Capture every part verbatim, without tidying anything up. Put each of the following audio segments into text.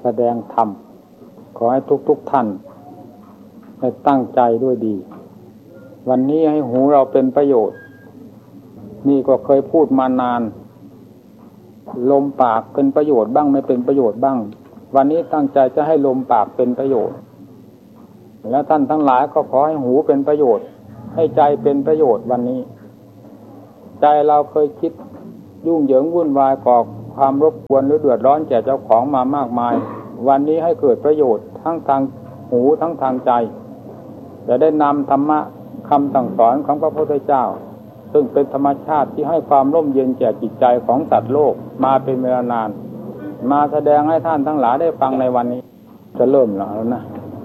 สดงธรรมขอให้ทุกๆท่านได้ตั้งใจด้วยดีวันนี้ให้หูเราเป็นประโยชน์นี่ก็เคยพูดมานานลมปากเป็นประโยชน์บ้างไม่เป็นประโยชน์บ้างวันนี้ตั้งใจจะให้ลมปากเป็นประโยชน์และท่านทั้งหลายก็ขอให้หูเป็นประโยชน์ให้ใจเป็นประโยชน์วันนี้ใจเราเคยคิดยุ่งเหยิงวุ่นวายก่อความรบกวนหรือเดือดร้อนแก่เจ้าของมามากมายวันนี้ให้เกิดประโยชน์ทั้งทางหูทั้งทางใจจะได้นำธรรมะคำสั่งสอนของพระพุทธเจ้าซึ่งเป็นธรรมชาติที่ให้ความร่มเย็นแก่จิตใจของสัตว์โลกมาเป็นเวลานานมาแสดงให้ท่านทั้งหลายได้ฟังในวันนี้จะเริ่มแล้วนะ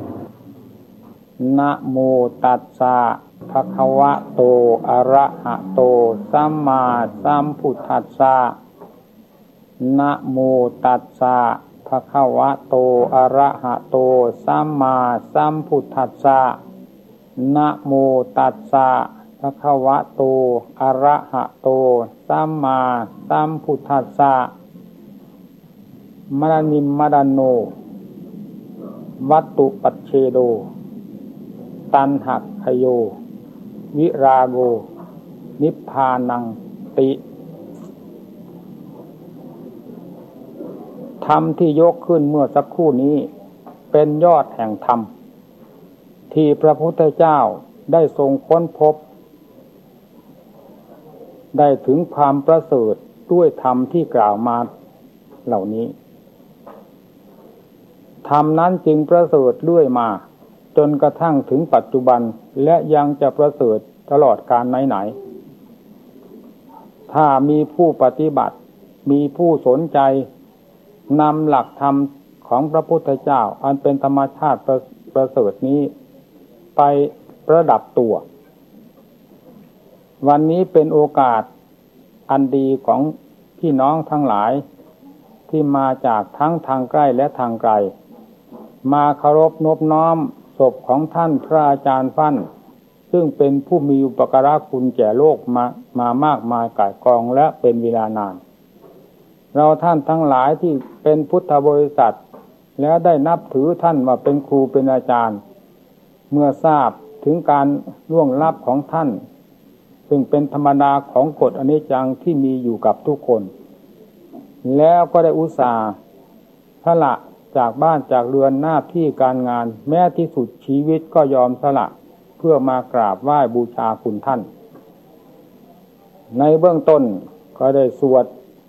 นะโมตัสสะภะคะวะโตอะระหะโตสัมมาสัมพุทธัสสะนะโมตัสสะภะคะวะโตอะระหะโตสัมมาสัมพุทธัสสะนะโมตัสสะภะคะวะโตอะระหะโตสัมมาสัมพุทธัสสะมรณิมมรณโนวัตตุปัจเชโดตัณหักขโยวิราโกนิพพานังติธรรมที่ยกขึ้นเมื่อสักครู่นี้เป็นยอดแห่งธรรมที่พระพุทธเจ้าได้ทรงค้นพบได้ถึงความประเสริฐด้วยธรรมที่กล่าวมาเหล่านี้ธรรมนั้นจึงประเสริฐเรื่อยมาจนกระทั่งถึงปัจจุบันและยังจะประเสริฐตลอดกาลไหนๆถ้ามีผู้ปฏิบัติมีผู้สนใจนำหลักธรรมของพระพุทธเจ้าอันเป็นธรรมชาติประประเสริฐนี้ไปประดับตัววันนี้เป็นโอกาสอันดีของพี่น้องทั้งหลายที่มาจากทั้งทางใกล้และทางไกลมาเคารพนอบน้อมศพของท่านพระอาจารย์ฟั่นซึ่งเป็นผู้มีอุปการะคุณแก่โลกมามามากมายก่ายกองและเป็นเวลานานเราท่านทั้งหลายที่เป็นพุทธบริษัทแล้วได้นับถือท่านว่าเป็นครูเป็นอาจารย์เมื่อทราบถึงการล่วงลับของท่านซึ่งเป็นธรรมดาของกฎอนิจจังที่มีอยู่กับทุกคนแล้วก็ได้อุตส่าห์สละจากบ้านจากเรือนหน้าที่การงานแม้ที่สุดชีวิตก็ยอมสละเพื่อมากราบไหว้บูชาคุณท่านในเบื้องต้นก็ได้สวด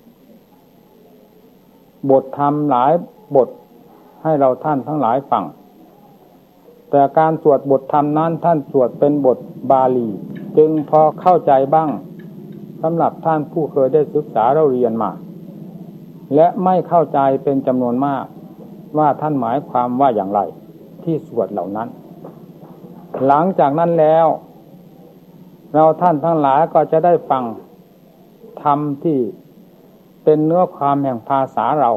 บทธรรมหลายบทให้เราท่านทั้งหลายฟังแต่การสวดบทธรรมนั้นท่านสวดเป็นบทบาลีจึงพอเข้าใจบ้างสำหรับท่านผู้เคยได้ศึกษาเราเรียนมาและไม่เข้าใจเป็นจำนวนมากว่าท่านหมายความว่าอย่างไรที่สวดเหล่านั้นหลังจากนั้นแล้วเราท่านทั้งหลายก็จะได้ฟังธรรมที่เป็นเนื้อความแห่งภาษาเรา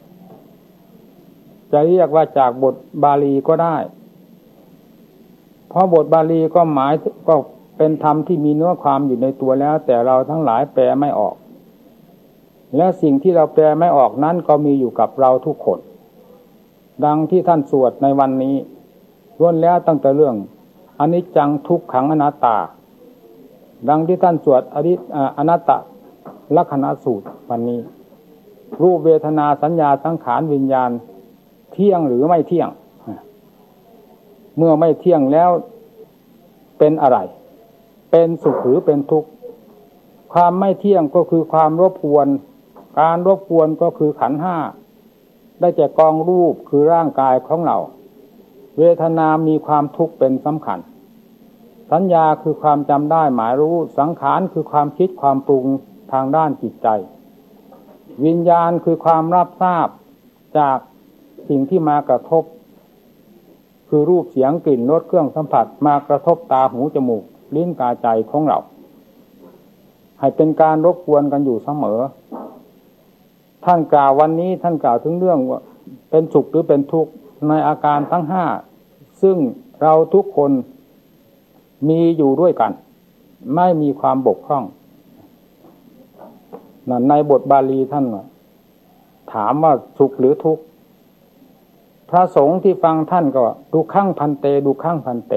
จะเรียกว่าจากบทบาลีก็ได้เพราะบทบาลีก็หมายก็เป็นธรรมที่มีเนื้อความอยู่ในตัวแล้วแต่เราทั้งหลายแปลไม่ออกและสิ่งที่เราแปลไม่ออกนั้นก็มีอยู่กับเราทุกคนดังที่ท่านสวดในวันนี้ล้วนแล้วตั้งแต่เรื่องอนิจจังทุกขังอนัตตาดังที่ท่านสวดอนิจอนัตตลักขณสูตรวันนี้รูปเวทนาสัญญาสังขารวิญญาณเที่ยงหรือไม่เที่ยงเมื่อไม่เที่ยงแล้วเป็นอะไรเป็นสุขหรือเป็นทุกข์ความไม่เที่ยงก็คือความรบกวนการรบกวนก็คือขันธ์ห้าได้แก่กองรูปคือร่างกายของเราเวทนามีความทุกข์เป็นสำคัญสัญญาคือความจำได้หมายรู้สังขารคือความคิดความปรุงทางด้านจิตใจวิญญาณคือความรับทราบจากสิ่งที่มากระทบคือรูปเสียงกลิ่นรสเครื่องสัมผัสมากระทบตาหูจมูกลิ้นกายใจของเราให้เป็นการรบกวนกันอยู่เสมอท่านกล่าววันนี้ท่านกล่าวถึงเรื่องว่าเป็นสุขหรือเป็นทุกข์ในอาการทั้งห้าซึ่งเราทุกคนมีอยู่ด้วยกันไม่มีความบกพร่องนั่นในบทบาลีท่านถามว่าสุขหรือทุกข์พระสงฆ์ที่ฟังท่านก็ดูข้างพันเตดูข้างพันเต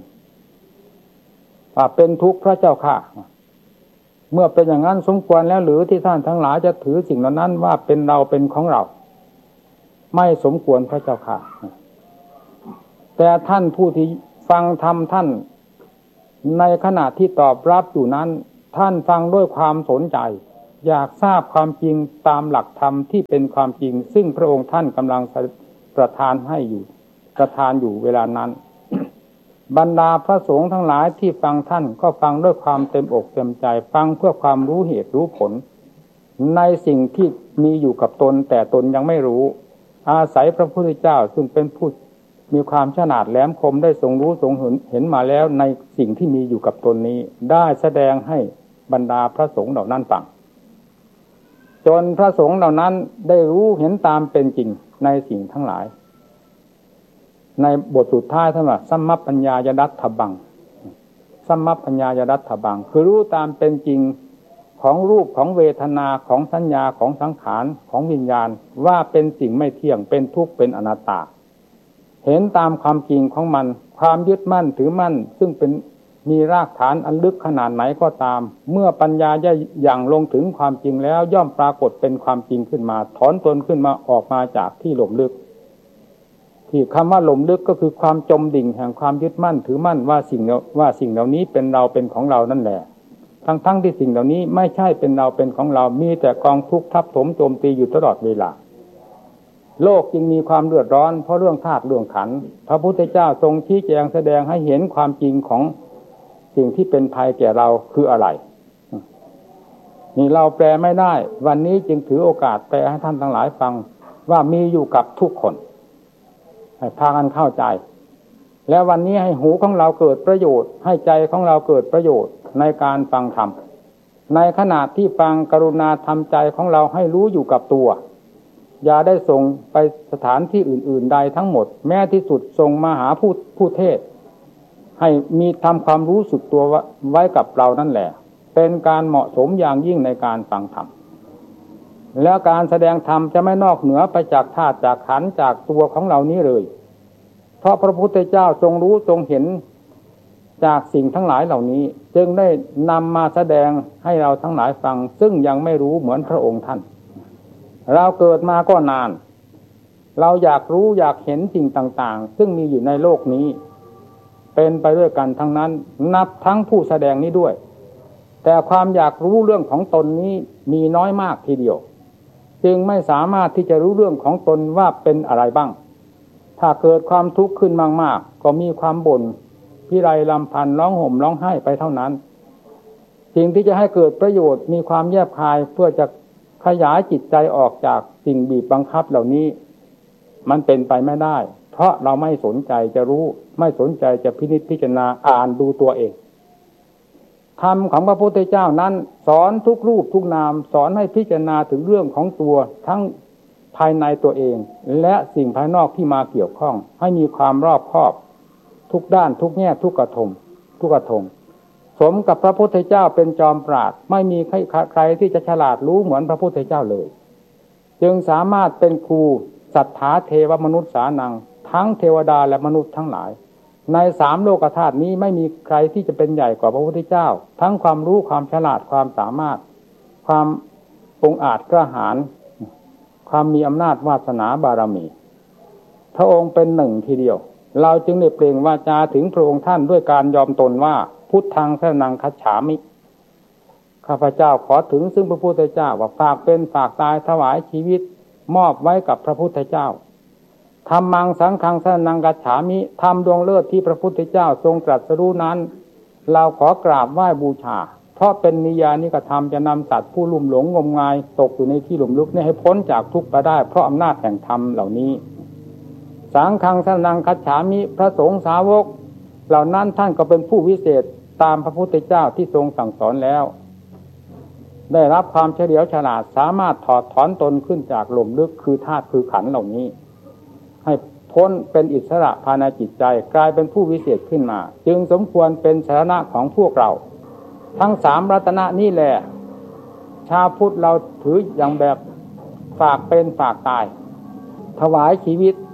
ว่าเป็นทุกข์พระเจ้าค่ะเมื่อเป็นอย่างนั้นสมควรแล้วหรือที่ท่านทั้งหลายจะถือสิ่งเหล่านั้นว่าเป็นเราเป็นของเราไม่สมควรพระเจ้าค่ะแต่ท่านผู้ที่ฟังธรรมท่านในขณะที่ตอบรับอยู่นั้นท่านฟังด้วยความสนใจอยากทราบความจริงตามหลักธรรมที่เป็นความจริงซึ่งพระองค์ท่านกำลังประทานให้อยู่ประทานอยู่เวลานั้น บรรดาพระสงฆ์ทั้งหลายที่ฟังท่านก็ฟังด้วยความเต็มอกเต็มใจฟังเพื่อความรู้เหตุรู้ผลในสิ่งที่มีอยู่กับตนแต่ตนยังไม่รู้อาศัยพระพุทธเจ้าซึ่งเป็นผู้มีความฉลาดแหลมคมได้ทรงรู้ทรงเห็นเห็นมาแล้วในสิ่งที่มีอยู่กับตนนี้ได้แสดงให้บรรดาพระสงฆ์เหล่านั้นฟังจนพระสงฆ์เหล่านั้นได้รู้เห็นตามเป็นจริงในสิ่งทั้งหลายในบทสุดท้ายท่านว่าสัมมัปปัญญายดัตถบังสัมมัปปัญญายดัตถบังคือรู้ตามเป็นจริงของรูปของเวทนาของสัญญาของสังขารของวิญญาณว่าเป็นสิ่งไม่เที่ยงเป็นทุกข์เป็นอนัตตาเห็นตามความจริงของมันความยึดมั่นถือมั่นซึ่งเป็นมีรากฐานอันลึกขนาดไหนก็ตามเมื่อปัญญาได้อย่างลงถึงความจริงแล้วย่อมปรากฏเป็นความจริงขึ้นมาถอนตนขึ้นมาออกมาจากที่หลมลึกที่คำว่าหลมลึกก็คือความจมดิ่งแห่งความยึดมั่นถือมั่นว่าสิ่งว่าสิ่งเหล่านี้เป็นเราเป็นของเรานั่นแหละทั้งๆที่สิ่งเหล่านี้ไม่ใช่เป็นเราเป็นของเรามีแต่กองทุกข์ทับถมโจมตีอยู่ตลอดเวลาโลกจึงมีความเดือดร้อนเพราะเรื่องธาตุเรื่องขันธ์พระพุทธเจ้าทรงชี้แจงแสดงให้เห็นความจริงของสิ่งที่เป็นภัยแก่เราคืออะไรนี่เราแปลไม่ได้วันนี้จึงถือโอกาสแปลให้ท่านทั้งหลายฟังว่ามีอยู่กับทุกคนให้พากันเข้าใจแล้ววันนี้ให้หูของเราเกิดประโยชน์ให้ใจของเราเกิดประโยชน์ในการฟังธรรมในขณะที่ฟังกรุณาทำใจของเราให้รู้อยู่กับตัวอย่าได้ส่งไปสถานที่อื่นๆใดทั้งหมดแม้ที่สุดส่งมาหาผู้ผู้เทศให้มีทำความรู้สึกตัวไว้กับเรานั่นแหละเป็นการเหมาะสมอย่างยิ่งในการฟังธรรมแล้วการแสดงธรรมจะไม่นอกเหนือไปจากธาตุจากขันธ์จากตัวของเรานี้เลยเพราะพระพุทธเจ้าทรงรู้ทรงเห็นจากสิ่งทั้งหลายเหล่านี้จึงได้นำมาแสดงให้เราทั้งหลายฟังซึ่งยังไม่รู้เหมือนพระองค์ท่านเราเกิดมาก็นานเราอยากรู้อยากเห็นสิ่งต่างๆซึ่งมีอยู่ในโลกนี้เป็นไปด้วยกันทั้งนั้นนับทั้งผู้แสดงนี้ด้วยแต่ความอยากรู้เรื่องของตนนี้มีน้อยมากทีเดียวจึงไม่สามารถที่จะรู้เรื่องของตนว่าเป็นอะไรบ้างถ้าเกิดความทุกข์ขึ้นมากๆก็มีความบ่นพิไรรำพันร้องห่มร้องไห้ไปเท่านั้นสิ่งที่จะให้เกิดประโยชน์มีความแยบคายเพื่อจะขยายจิตใจออกจากสิ่งบีบบังคับเหล่านี้มันเป็นไปไม่ได้เพราะเราไม่สนใจจะรู้ไม่สนใจจะพินิจพิจารณาอ่านดูตัวเองธรรมของพระพุทธเจ้านั้นสอนทุกรูปทุกนามสอนให้พิจารณาถึงเรื่องของตัวทั้งภายในตัวเองและสิ่งภายนอกที่มาเกี่ยวข้องให้มีความรอบคอบทุกด้านทุกแง่ทุกกระทงทุกกระทงสมกับพระพุทธเจ้าเป็นจอมปราชญ์ไม่มีใครใครที่จะฉลาดรู้เหมือนพระพุทธเจ้าเลยจึงสามารถเป็นครูสัทธาเทวมนุษย์สานังทั้งเทวดาและมนุษย์ทั้งหลายในสามโลกธาตุนี้ไม่มีใครที่จะเป็นใหญ่กว่าพระพุทธเจ้าทั้งความรู้ความฉลาดความสามารถความองอาจกล้าหาญความมีอำนาจวาสนาบารมีพระองค์เป็นหนึ่งทีเดียวเราจึงได้เปล่งวาจาถึงพระองค์ท่านด้วยการยอมตนว่าพุทธังสรณังคัจฉามิข้าพเจ้าขอถึงซึ่งพระพุทธเจ้าว่าฝากเป็นฝากตายถวายชีวิตมอบไว้กับพระพุทธเจ้าธัมมังสังฆังสรณังคัจฉามิธรรมดวงเลิศที่พระพุทธเจ้าทรงตรัสรู้นั้นเราขอกราบไหว้บูชาเพราะเป็นนิยานิกธรรมจะนำสัตว์ผู้ลุ่มหลงงมงายตกอยู่ในที่หลุมลึกนี้ให้พ้นจากทุกข์ไปได้เพราะอำนาจแห่งธรรมเหล่านี้สังฆังสรณังคัจฉามิพระสงฆ์สาวกเหล่านั้นท่านก็เป็นผู้วิเศษตามพระพุทธเจ้าที่ทรงสั่งสอนแล้วได้รับความเฉลียวฉลาดสามารถถอดถอนตนขึ้นจากหลุมลึกคือธาตุคือขันธ์เหล่านี้ให้พ้นเป็นอิสระภายในจิตใจกลายเป็นผู้วิเศษขึ้นมาจึงสมควรเป็นสรณะของพวกเราทั้งสามรัตนะนี่แหละชาวพุทธเราถืออย่างแบบฝากเป็นฝากตายถวายชีวิต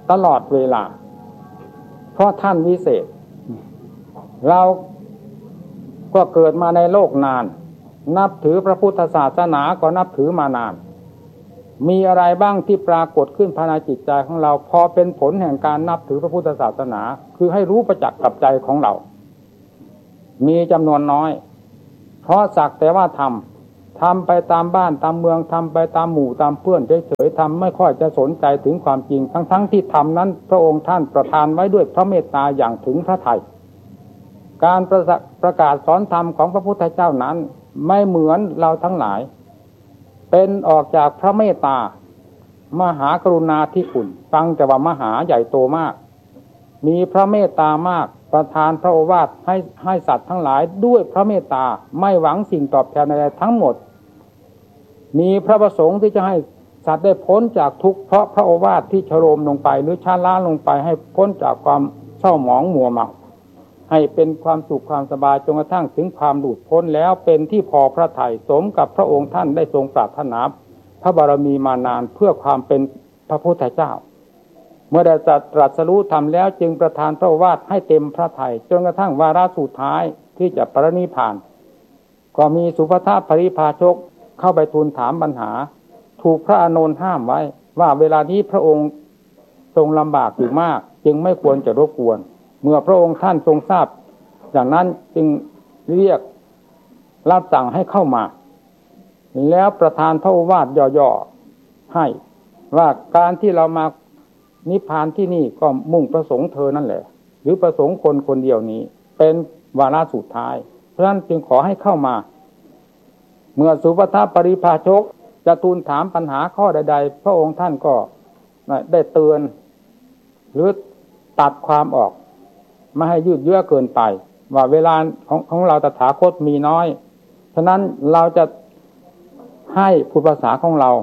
ตลอดเวลาเพราะท่านวิเศษเราก็เกิดมาในโลกนานนับถือพระพุทธศาสนาก็นับถือมานานมีอะไรบ้างที่ปรากฏขึ้นภายในจิตใจของเราพอเป็นผลแห่งการนับถือพระพุทธศาสนาคือให้รู้ประจักษ์กับใจของเรามีจำนวนน้อยเพราะสักแต่ว่าทำทำไปตามบ้านตามเมืองทำไปตามหมู่ตามเพื่อนเฉยๆทำไม่ค่อยจะสนใจถึงความจริงทั้งๆที่ทำนั้นพระองค์ท่านประทานไว้ด้วยพระเมตตาอย่างถึงพระทัยการประประกาศสอนธรรมของพระพุทธเจ้านั้นไม่เหมือนเราทั้งหลายเป็นออกจากพระเมตตามหากรุณาธิคุณฟังแต่ว่ามหาใหญ่โตมากมีพระเมตตามากประทานพระโอวาทให้ให้สัตว์ทั้งหลายด้วยพระเมตตาไม่หวังสิ่งตอบแทนใดๆทั้งหมดมีพระประสงค์ที่จะให้สัตว์ได้พ้นจากทุกข์เพราะพระโอวาทที่ชโลมลงไปหรือชาล้าลงไปให้พ้นจากความเศร้าหมองมัวเมาให้เป็นความสุขความสบายจนกระทั่งถึงความหลุดพ้นแล้วเป็นที่พอพระทัยสมกับพระองค์ท่านได้ทรงปรารถนาพระบารมีมานานเพื่อความเป็นพระพุทธเจ้าเมื่อได้ตรัสรู้ธรรมแล้วจึงประทานพระโอวาทให้เต็มพระทัยจนกระทั่งวาระสุดท้ายที่จะปรินิพพานก็มีสุภทปริภาชกเข้าไปทูลถามปัญหาถูกพระอานนท์ห้ามไว้ว่าเวลานี้พระองค์ทรงลำบากอยู่มากจึงไม่ควรจะรบกวนเมื่อพระองค์ท่านทรงทราบอย่างนั้นจึงเรียกรับสั่งให้เข้ามาแล้วประทานพระโอวาทย่อๆให้ว่าการที่เรามานิพพานที่นี่ก็มุ่งประสงค์เธอนั่นแหละหรือประสงค์คนคนเดียวนี้เป็นวาระสุดท้ายเพราะฉะนั้นจึงขอให้เข้ามาเมื่อสุภทปริภาชกจะทูลถามปัญหาข้อใดๆพระองค์ท่านก็ได้เตือนหรือตัดความออกไม่ให้ยืดเยื้อเกินไปว่าเวลาของของเราตถาคตมีน้อยฉะนั้นเราจะให้พูดภาษาของเรา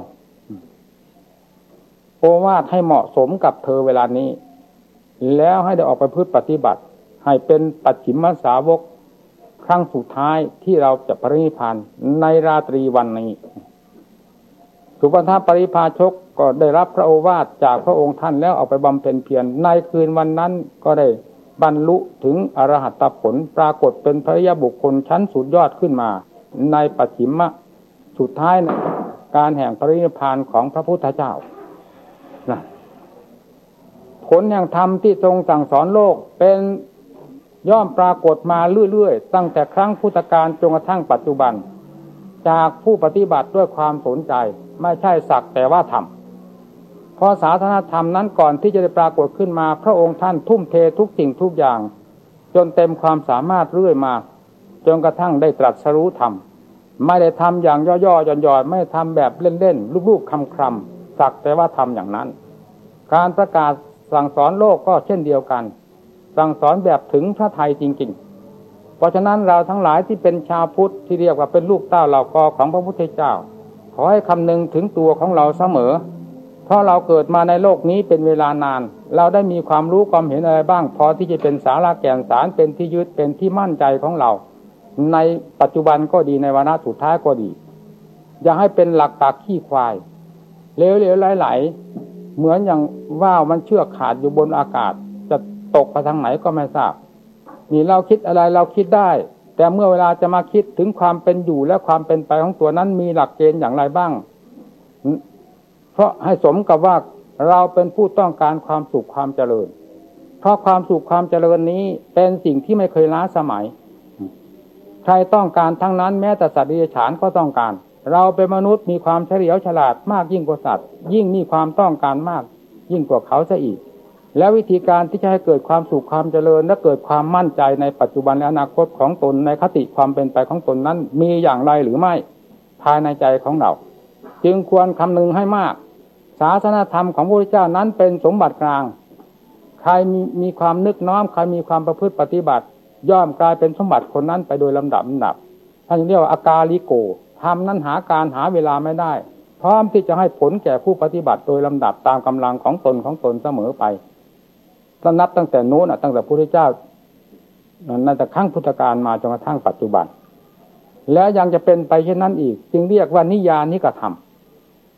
โอวาทให้เหมาะสมกับเธอเวลานี้แล้วให้ได้ออกไปพฤติปฏิบัติให้เป็นปัจฉิมสาวกครั้งสุดท้ายที่เราจะปรินิพพานในราตรีวันนี้สุภทปริภาชกก็ได้รับพระโอวาทจากพระองค์ท่านแล้วเอาไปบำเพ็ญเพียรในคืนวันนั้นก็ได้บรรลุถึงอรหัตผลปรากฏเป็นพระยาบุคคลชั้นสุดยอดขึ้นมาในปัจฉิมสุดท้ายในการแห่งปรินิพพานของพระพุทธเจ้านะผลแห่งธรรมที่ทรงสั่งสอนโลกเป็นย่อมปรากฏมาเรื่อยๆตั้งแต่ครั้งพุทธกาลจนกระทั่งปัจจุบันจากผู้ปฏิบัติด้วยความสนใจไม่ใช่สักแต่ว่าทำเพราะศาสนธรรมนั้นก่อนที่จะได้ปรากฏขึ้นมาพระองค์ท่านทุ่มเททุกสิ่งทุกอย่างจนเต็มความสามารถเรื่อยมาจนกระทั่งได้ตรัสรู้ธรรมไม่ได้ทำอย่างย่อๆหย่อนๆไม่ทำแบบเล่นๆลูกๆคำๆสักแต่ว่าทำอย่างนั้นการประกาศสั่งสอนโลกก็เช่นเดียวกันสั่งสอนแบบถึงพระทัยจริงๆเพราะฉะนั้นเราทั้งหลายที่เป็นชาวพุทธที่เรียกว่าเป็นลูกเต้าเหล่ากอของพระพุทธเจ้าขอให้คำนึงถึงตัวของเราเสมอเพราะเราเกิดมาในโลกนี้เป็นเวลานานเราได้มีความรู้ความเห็นอะไรบ้างพอที่จะเป็นสาระแก่นสารเป็นที่ยึดเป็นที่มั่นใจของเราในปัจจุบันก็ดีในวาระสุดท้ายก็ดีอย่าให้เป็นหลักปากขี้ควายเหลวๆไหลๆเหมือนอย่างว่าวมันเชือกขาดอยู่บนอากาศจะตกไปทางไหนก็ไม่ทราบนี่เราคิดอะไรเราคิดได้แต่เมื่อเวลาจะมาคิดถึงความเป็นอยู่และความเป็นไปของตัวนั้นมีหลักเกณฑ์อย่างไรบ้างเพราะให้สมกับว่าเราเป็นผู้ต้องการความสุขความเจริญเพราะความสุขความเจริญนี้เป็นสิ่งที่ไม่เคยล้าสมัยใครต้องการทั้งนั้นแม้แต่สัตว์เดรัจฉานก็ต้องการเราเป็นมนุษย์มีความเฉลียวฉลาดมากยิ่งกว่าสัตว์ยิ่งมีความต้องการมากยิ่งกว่าเขาซะอีกแล้ววิธีการที่จะให้เกิดความสุขความเจริญและเกิดความมั่นใจในปัจจุบันและอนาคตของตนในคติความเป็นไปของตนนั้นมีอย่างไรหรือไม่ภายในใจของเราจึงควรคำนึงให้มากศาสนธรรมของพระพุทธเจ้านั้นเป็นสมบัติกลางใครมีมีความนึกน้อมใครมีความประพฤติปฏิบัติย่อมกลายเป็นสมบัติคนนั้นไปโดยลำดับลำดับท่านเรียกว่าอากาลิโกธรรมนั้นหาการหาเวลาไม่ได้พร้อมที่จะให้ผลแก่ผู้ปฏิบัติโดยลำดับตามกำลังของตนของตนเสมอไปถ้านับตั้งแต่โน้นตั้งแต่พระพุทธเจ้านั่นแต่ครั้งพุทธกาลมาจนกระทั่งปัจจุบันแล้วยังจะเป็นไปเช่นนั้นอีกจึงเรียกว่านิยานิกธรรม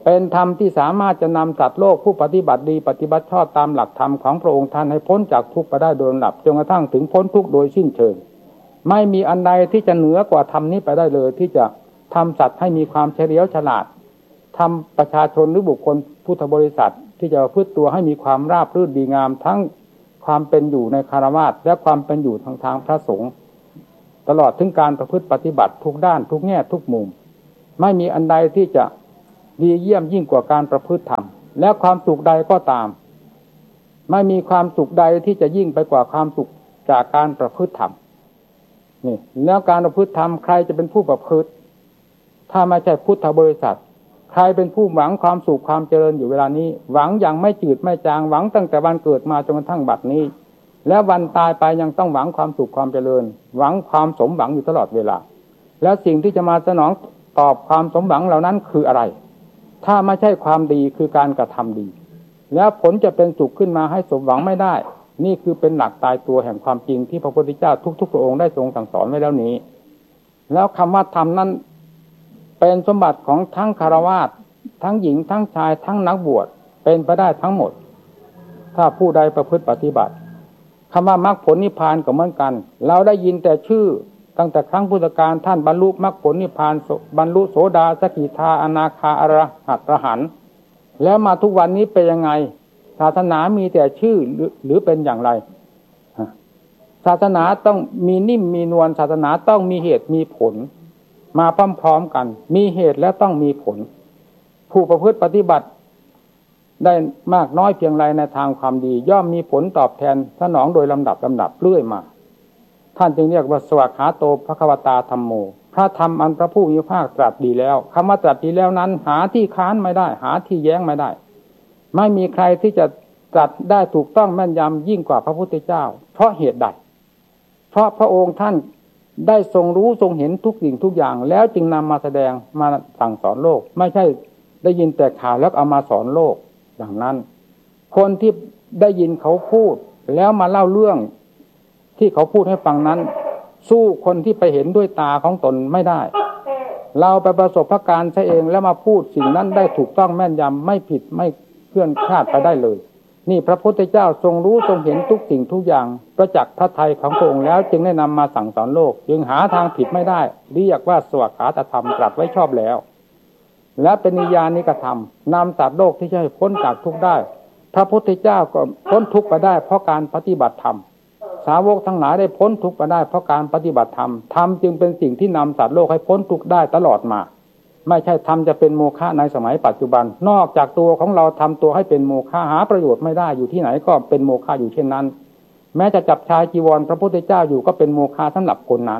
เป็นธรรมที่สามารถจะนำสัตว์โลกผู้ปฏิบัติดีปฏิบัติชอบตามหลักธรรมของพระองค์ท่านให้พ้นจากทุกข์ไปได้โดยลำดับจนกระทั่งถึงพ้นทุกข์โดยสิ้นเชิงไม่มีอันใดที่จะเหนือกว่าธรรมนี้ไปได้เลยที่จะทำสัตว์ให้มีความเฉลียวฉลาดทำประชาชนหรือบุคคลพุทธบริษัทที่จะพึ่งตัวให้มีความราบรื่นดีงามทั้งความเป็นอยู่ในคฤหัสถ์และความเป็นอยู่ทางทางพระสงฆ์ตลอดถึงการประพฤติปฏิบัติทุกด้านทุกแง่ทุกมุมไม่มีอันใดที่จะดีเยี่ยมยิ่งกว่าการประพฤติธรรมและความสุขใดก็ตามไม่มีความสุขใดที่จะยิ่งไปกว่าความสุขจากการประพฤติธรรมนี่แล้วการประพฤติธรรมใครจะเป็นผู้ประพฤติถ้าไม่ใช่พุทธบริษัทใครเป็นผู้หวังความสุขความเจริญอยู่เวลานี้หวังอย่างไม่จืดไม่จางหวังตั้งแต่วันเกิดมาจนกระทั่งบัดนี้แล้ววันตายไปยังต้องหวังความสุขความเจริญหวังความสมหวังอยู่ตลอดเวลาแล้วสิ่งที่จะมาสนองตอบความสมหวังเหล่านั้นคืออะไรถ้าไม่ใช่ความดีคือการกระทำดีแล้วผลจะเป็นสุขขึ้นมาให้สมหวังไม่ได้นี่คือเป็นหลักตายตัวแห่งความจริงที่พระพุทธเจ้าทุกๆพระองค์ได้ทรงสั่งสอนไว้แล้วนี้แล้วคำว่าธรรมนั้นเป็นสมบัติของทั้งฆราวาสทั้งหญิงทั้งชายทั้งนักบวชเป็นไปได้ทั้งหมดถ้าผู้ใดประพฤติปฏิบัติคำว่ามรรคผลนิพพานก็เหมือนกันเราได้ยินแต่ชื่อตั้งแต่ครั้งพุทธกาลท่านบรรลุมรรคผลนิพพานบรรลุโสดาสกิทาอนาคาอรหัตอรหันต์แล้วมาทุกวันนี้เป็นยังไงศาสนามีแต่ชื่อหรือหรือเป็นอย่างไรศาสนาต้องมีนิ่มมีนวลศาสนาต้องมีเหตุมีผลมาพร้อมๆกันมีเหตุและต้องมีผลผู้ประพฤติปฏิบัติได้มากน้อยเพียงไรในทางความดีย่อมมีผลตอบแทนสนองโดยลำดับลำดับเรื่อยมาท่านจึงเรียกว่าสวากขาโตภควตาธัมโมพระธรรมอันพระผู้มีพระภาคตรัสดีแล้วคำว่าตรัสดีแล้วนั้นหาที่ค้านไม่ได้หาที่แย้งไม่ได้ไม่มีใครที่จะตรัสได้ถูกต้องแม่นยำยิ่งกว่าพระพุทธเจ้าเพราะเหตุใดเพราะพระองค์ท่านได้ทรงรู้ทรงเห็นทุกสิ่งทุกอย่างแล้วจึงนำมาแสดงมาสั่งสอนโลกไม่ใช่ได้ยินแต่ข่าวแล้วเอามาสอนโลกดังนั้นคนที่ได้ยินเขาพูดแล้วมาเล่าเรื่องที่เขาพูดให้ฟังนั้นสู้คนที่ไปเห็นด้วยตาของตนไม่ได้เราไปประสบพระการใช้เองแล้วมาพูดสิ่งนั้นได้ถูกต้องแม่นยำไม่ผิดไม่เคลื่อนคลาดไปได้เลยนี่พระพุทธเจ้าทรงรู้ทรงเห็นทุกสิ่งทุกอย่างประจักษ์พระทัยของพระองค์แล้วจึงได้นำมาสั่งสอนโลกจึงหาทางผิดไม่ได้เรียกว่าสวากขาตธรรมตรัสไว้ชอบแล้วและเป็นนิยานิกธรรมนำสัตว์โลกที่จะให้พ้นจากทุกข์ได้พระพุทธเจ้าก็พ้นทุกข์ไปได้เพราะการปฏิบัติธรรมสาวกทั้งหลายได้พ้นทุกข์ไปได้เพราะการปฏิบัติธรรมธรรมจึงเป็นสิ่งที่นำสัตว์โลกให้พ้นทุกข์ได้ตลอดมาไม่ใช่ธรรมจะเป็นโมฆะในสมัยปัจจุบันนอกจากตัวของเราทำตัวให้เป็นโมฆะหาประโยชน์ไม่ได้อยู่ที่ไหนก็เป็นโมฆะอยู่เช่นนั้นแม้จะจับชายจีวรพระพุทธเจ้าอยู่ก็เป็นโมฆะสำหรับคนนั้น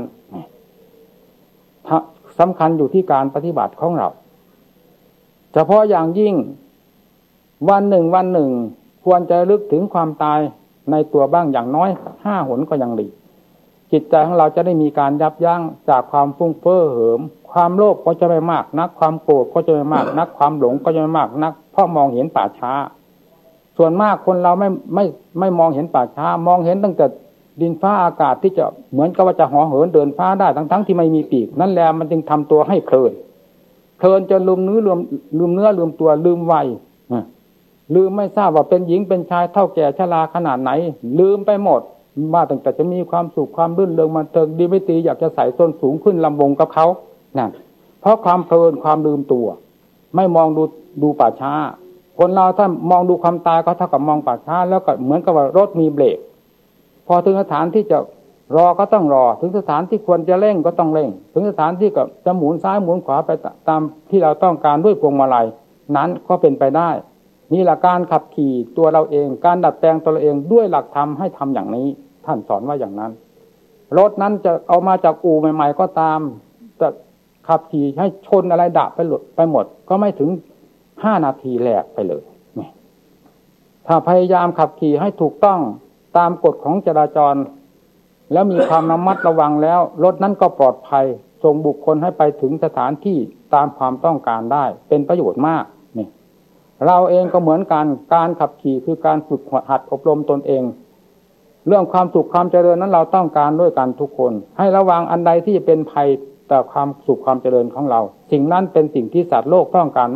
สำคัญอยู่ที่การปฏิบัติของเราเฉพาะอย่างยิ่งวันหนึ่งวันหนึ่งควรจะลึกถึงความตายในตัวบ้างอย่างน้อยห้าหนก็ยังดีจิตใจของเราจะได้มีการยับยั้งจากความฟุ้งเฟ้อเหิมความโลภก็จะไม่มากนักความโกรธก็จะไม่มากนักความหลงก็จะไม่มากนักเพราะมองเห็นป่าช้าส่วนมากคนเราไม่ไม่ไม่มองเห็นป่าช้ามองเห็นตั้งแต่ดินฟ้าอากาศที่จะเหมือนกับว่าจะห่อเหินเดินฟ้าได้ทั้งทั้งที่ไม่มีปีกนั่นแหละมันจึงทำตัวให้เพลินเพลินจนลืมเนื้อลืมลืมเนื้อลืมตัวลืมวัยลืมไม่ทราบว่าเป็นหญิงเป็นชายเท่าแก่ชราขนาดไหนลืมไปหมดว่าตั้งแต่จะมีความสุขความรื่นเริงมันเติงดีไม่ตีอยากจะใส่ส้นสูงขึ้นลำวงกับเขานั่นเพราะความเพลินความลืมตัวไม่มองดูดูป่าช้าคนเราถ้ามองดูความตายก็เท่ากับมองป่าช้าแล้วก็เหมือนกับว่ารถมีเบรกพอถึงสถานที่จะรอก็ต้องรอถึงสถานที่ควรจะเร่งก็ต้องเร่งถึงสถานที่ก็จะหมุนซ้ายหมุนขวาไปตามที่เราต้องการด้วยพวงมาลัยนั้นก็เป็นไปได้นี่แหละการขับขี่ตัวเราเองการดัดแปลงตัวเราเองด้วยหลักธรรมให้ทำอย่างนี้ท่านสอนว่าอย่างนั้นรถนั้นจะเอามาจากอู่ใหม่ๆก็ตามจะขับขี่ให้ชนอะไรดับไปหลุดไปหมดก็ไม่ถึงห้านาทีแหลกไปเลยถ้าพยายามขับขี่ให้ถูกต้องตามกฎของจราจรแล้วมีความระมัดระวังแล้วรถนั้นก็ปลอดภัยส่งบุคคลให้ไปถึงสถานที่ตามความต้องการได้เป็นประโยชน์มากนี่เราเองก็เหมือนกันการขับขี่คือการฝึกหัดอบรมตนเองเรื่องความสุขความเจริญนั้นเราต้องการด้วยกันทุกคนให้ระวังอันใดที่เป็นภัยต่อความสุขความเจริญของเราสิ่งนั้นเป็นสิ่งที่สัตว์โลกต้องการมาก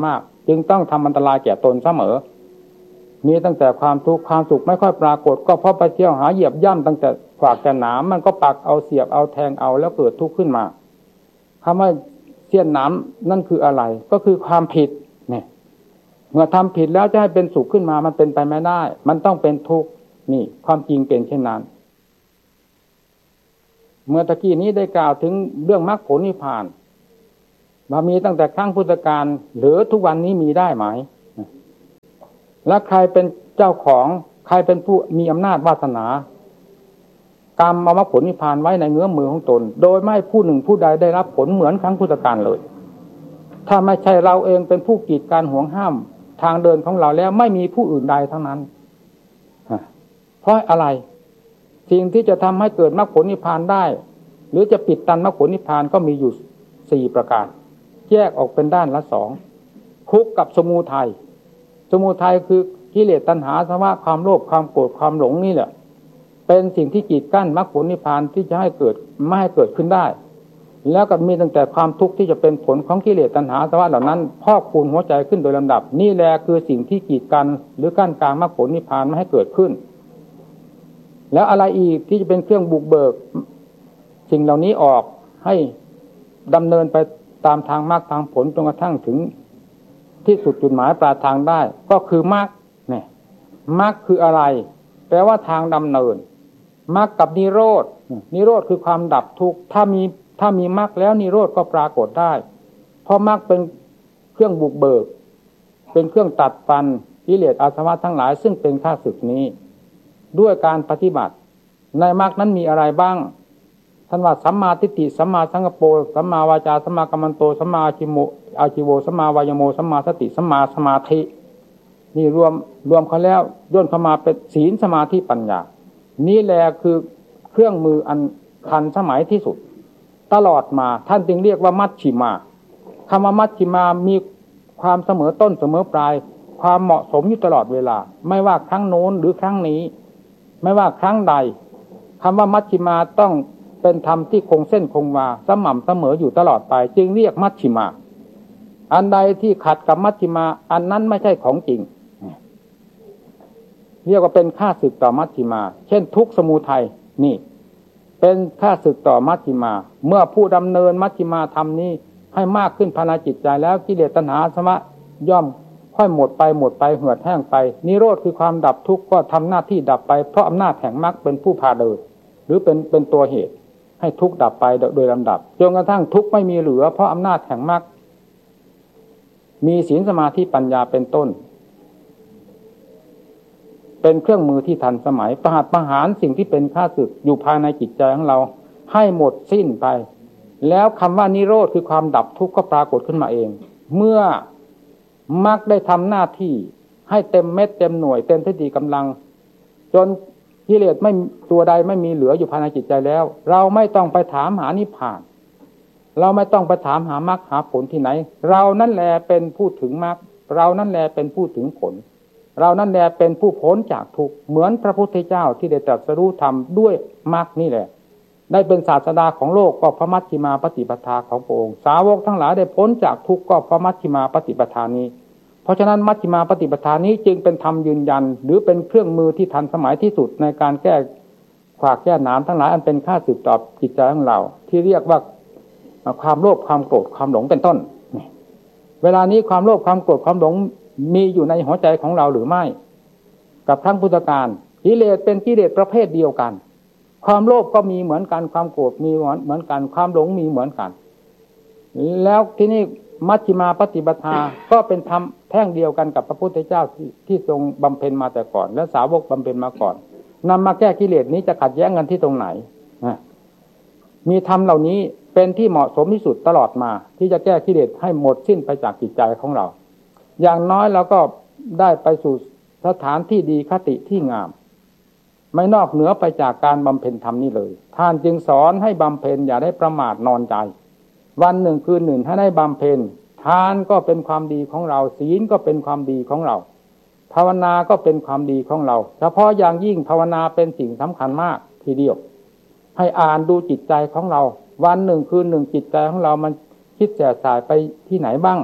จึงต้องทำอันตรายแก่ตนเสมอมีตั้งแต่ความทุกข์ความสุขไม่ค่อยปรากฏก็เพราะไปเที่ยวหาเหยียบย่ำตั้งแต่ขวากแต่หนามมันก็ปักเอาเสียบเอาแทงเอาแล้วเกิดทุกข์ขึ้นมาคำว่าเสี้ยนหนามนั่นคืออะไรก็คือความผิดเนี่ยเมื่อทำผิดแล้วจะให้เป็นสุขขึ้นมามันเป็นไปไม่ได้มันต้องเป็นทุกข์นี่ความจริงเป็นเช่นนั้นเมื่อตะกี้นี้ได้กล่าวถึงเรื่องมรรคผลนิพพานมามีตั้งแต่ครั้งพุทธกาลหรือทุกวันนี้มีได้ไหมและใครเป็นเจ้าของใครเป็นผู้มีอำนาจวาสนากรรมเอามรรคผลนิพพานไว้ในเงื้อมมือของตนโดยไม่ผู้หนึ่งผู้ใดได้รับผลเหมือนครั้งพุทธกาลเลยถ้าไม่ใช่เราเองเป็นผู้กีดกันห่วงห้ามทางเดินของเราแล้วไม่มีผู้อื่นใดทั้งนั้นเพราะอะไรสิ่งที่จะทำให้เกิดมรรคผลนิพพานได้หรือจะปิดตันมรรคผลนิพพานก็มีอยู่สี่ประการแยกออกเป็นด้านละสองทุกข์กับสมุทัยสมุทัยคือกิเลสตัณหาสภาวะความโลภความโกรธความหลงนี่แหละเป็นสิ่งที่กีดกั้นมรรคผลนิพพานที่จะให้เกิดไม่ให้เกิดขึ้นได้แล้วก็มีตั้งแต่ความทุกข์ที่จะเป็นผลของกิเลสตัณหาสภาวะเหล่านั้นพอกพูนหัวใจขึ้นโดยลำดับนี่แหละคือสิ่งที่กีดกันหรือกั้นกลางมรรคผลนิพพานไม่ให้เกิดขึ้นแล้วอะไรอีกที่จะเป็นเครื่องบุกเบิกสิ่งเหล่านี้ออกให้ดำเนินไปตามทางมรรคทางผลจนกระทั่งถึงที่สุดจุดหมายปลายทางได้ก็คือมรรคเนี่ยมรรคคืออะไรแปลว่าทางดำเนินมรรคกับนิโรธนิโรธคือความดับทุกข์ถ้ามีถ้ามีมรรคแล้วนิโรธก็ปรากฏได้เพราะมรรคเป็นเครื่องบุกเบิกเป็นเครื่องตัดฟันกิเลสอาสวะทั้งหลายซึ่งเป็นข้าศึกนี้ด้วยการปฏิบัติในมรรคนั้นมีอะไรบ้างท่านว่าสัมมาทิฏฐิสัมมาสังกัปโปสัมมาวาจาสัมมากัมมันโตสัมมาอาชิโมอาชิโวสัมมาวายโมสัมมาสติสัมมาสมาธินี่รวมรวมเขาแล้วย่นเข้ามาเป็นศีลสมาธิปัญญานี่แหละคือเครื่องมืออันทันสมัยที่สุดตลอดมาท่านจึงเรียกว่ามัชฌิมาคำว่ามัชฌิมามีความเสมอต้นเสมอปลายความเหมาะสมอยู่ตลอดเวลาไม่ว่าครั้งโน้นหรือครั้งนี้ไม่ว่าครั้งใดคำว่ามัชฌิมาต้องเป็นธรรมที่คงเส้นคงวาสม่ำเสมออยู่ตลอดไปจึงเรียกมัชฌิมาอันใดที่ขัดกับมัชฌิมาอันนั้นไม่ใช่ของจริงเรียกว่าเป็นข้าศึกต่อมัชฌิมาเช่นทุกข์สมุทัยนี่เป็นข้าศึกต่อมัชฌิมาเมื่อผู้ดำเนินมัชฌิมาธรรมนี้ให้มากขึ้นภายในจิตใจแล้วกิเลสตัณหาอาสวะย่อมค่อยหมดไปหมดไปเหือดแห้งไปนิโรธคือความดับทุกข์ก็ทำหน้าที่ดับไปเพราะอำนาจแห่งมรรคเป็นผู้พาเดินหรือเป็นเป็นตัวเหตุให้ทุกข์ดับไปโดยลำดับจนกระทั่งทุกข์ไม่มีเหลือเพราะอำนาจแห่งมรรคมีศีลสมาธิปัญญาเป็นต้นเป็นเครื่องมือที่ทันสมัยประหัตประหารสิ่งที่เป็นข้าศึกอยู่ภายในจิตใจของเราให้หมดสิ้นไปแล้วคำว่านิโรธคือความดับทุกข์ก็ปรากฏขึ้นมาเองเมื่อมรรคได้ทำหน้าที่ให้เต็มเม็ดเต็มหน่วยเต็มที่ดีกำลังจนกิเลสไม่ตัวใดไม่มีเหลืออยู่ภายในจิตใจแล้วเราไม่ต้องไปถามหานิพพานเราไม่ต้องไปถามหามรรคหาผลที่ไหนเรานั่นแหละเป็นผู้ถึงมรรคเรานั่นแหละเป็นผู้ถึงผลเรานั่นแหละเป็นผู้พ้นจากทุกข์เหมือนพระพุทธเจ้าที่ได้ตรัสรู้ธรรมด้วยมรรคนี่แหละได้เป็นศาสดาของโลกก็พระมัชฌิมาปฏิปทาของพระองค์สาวกทั้งหลายได้พ้นจากทุกข์ก็พระมัชฌิมาปฏิปทานี้เพราะฉะนั้นมัชฌิมาปฏิปทานี้จึงเป็นธรรมยืนยันหรือเป็นเครื่องมือที่ทันสมัยที่สุดในการแก้ขวากแก้หนามทั้งหลายอันเป็นข้าศึกต่อจิตใจของเราที่เรียกว่าความโลภความโกรธความหลงเป็นต้นเวลานี้ความโลภความโกรธความหลงมีอยู่ในหัวใจของเราหรือไม่กับครั้งพุทธกาลกิเลสเป็นกิเลสประเภทเดียวกันความโลภก็มีเหมือนกันความโกรธมีเหมือนกันความหลงมีเหมือนกันแล้วที่นี่มัชฌิมาปฏิปทาก็เป็นธรรมแท่งเดียวกันกับพระพุทธเจ้าที่ที่ทรงบำเพ็ญมาแต่ก่อนและสาวกบำเพ็ญมาก่อนนำมาแก้กิเลสนี้จะขัดแย้งกันที่ตรงไหนมีธรรมเหล่านี้เป็นที่เหมาะสมที่สุดตลอดมาที่จะแก้กิเลสให้หมดสิ้นไปจากจิตใจของเราอย่างน้อยเราก็ได้ไปสู่สถานที่ดีคติที่งามไม่นอกเหนือไปจากการบำเพ็ญธรรมนี้เลยท่านจึงสอนให้บำเพ็ญอย่าได้ประมาทนอนใจวันหนึ่งคืนหนึ่งถ้าได้บำเพ็ญทานก็เป็นความดีของเราศีลก็เป็นความดีของเราภาวนาก็เป็นความดีของเราเฉพาะอย่างยิ่งภาวนาเป็นสิ่งสำคัญมากทีเดียวให้อ่านดูจิตใจของเราวันหนึ่งคืนหนึ่งจิตใจของเรามันคิดแสบสายไปที่ไหนบ้าง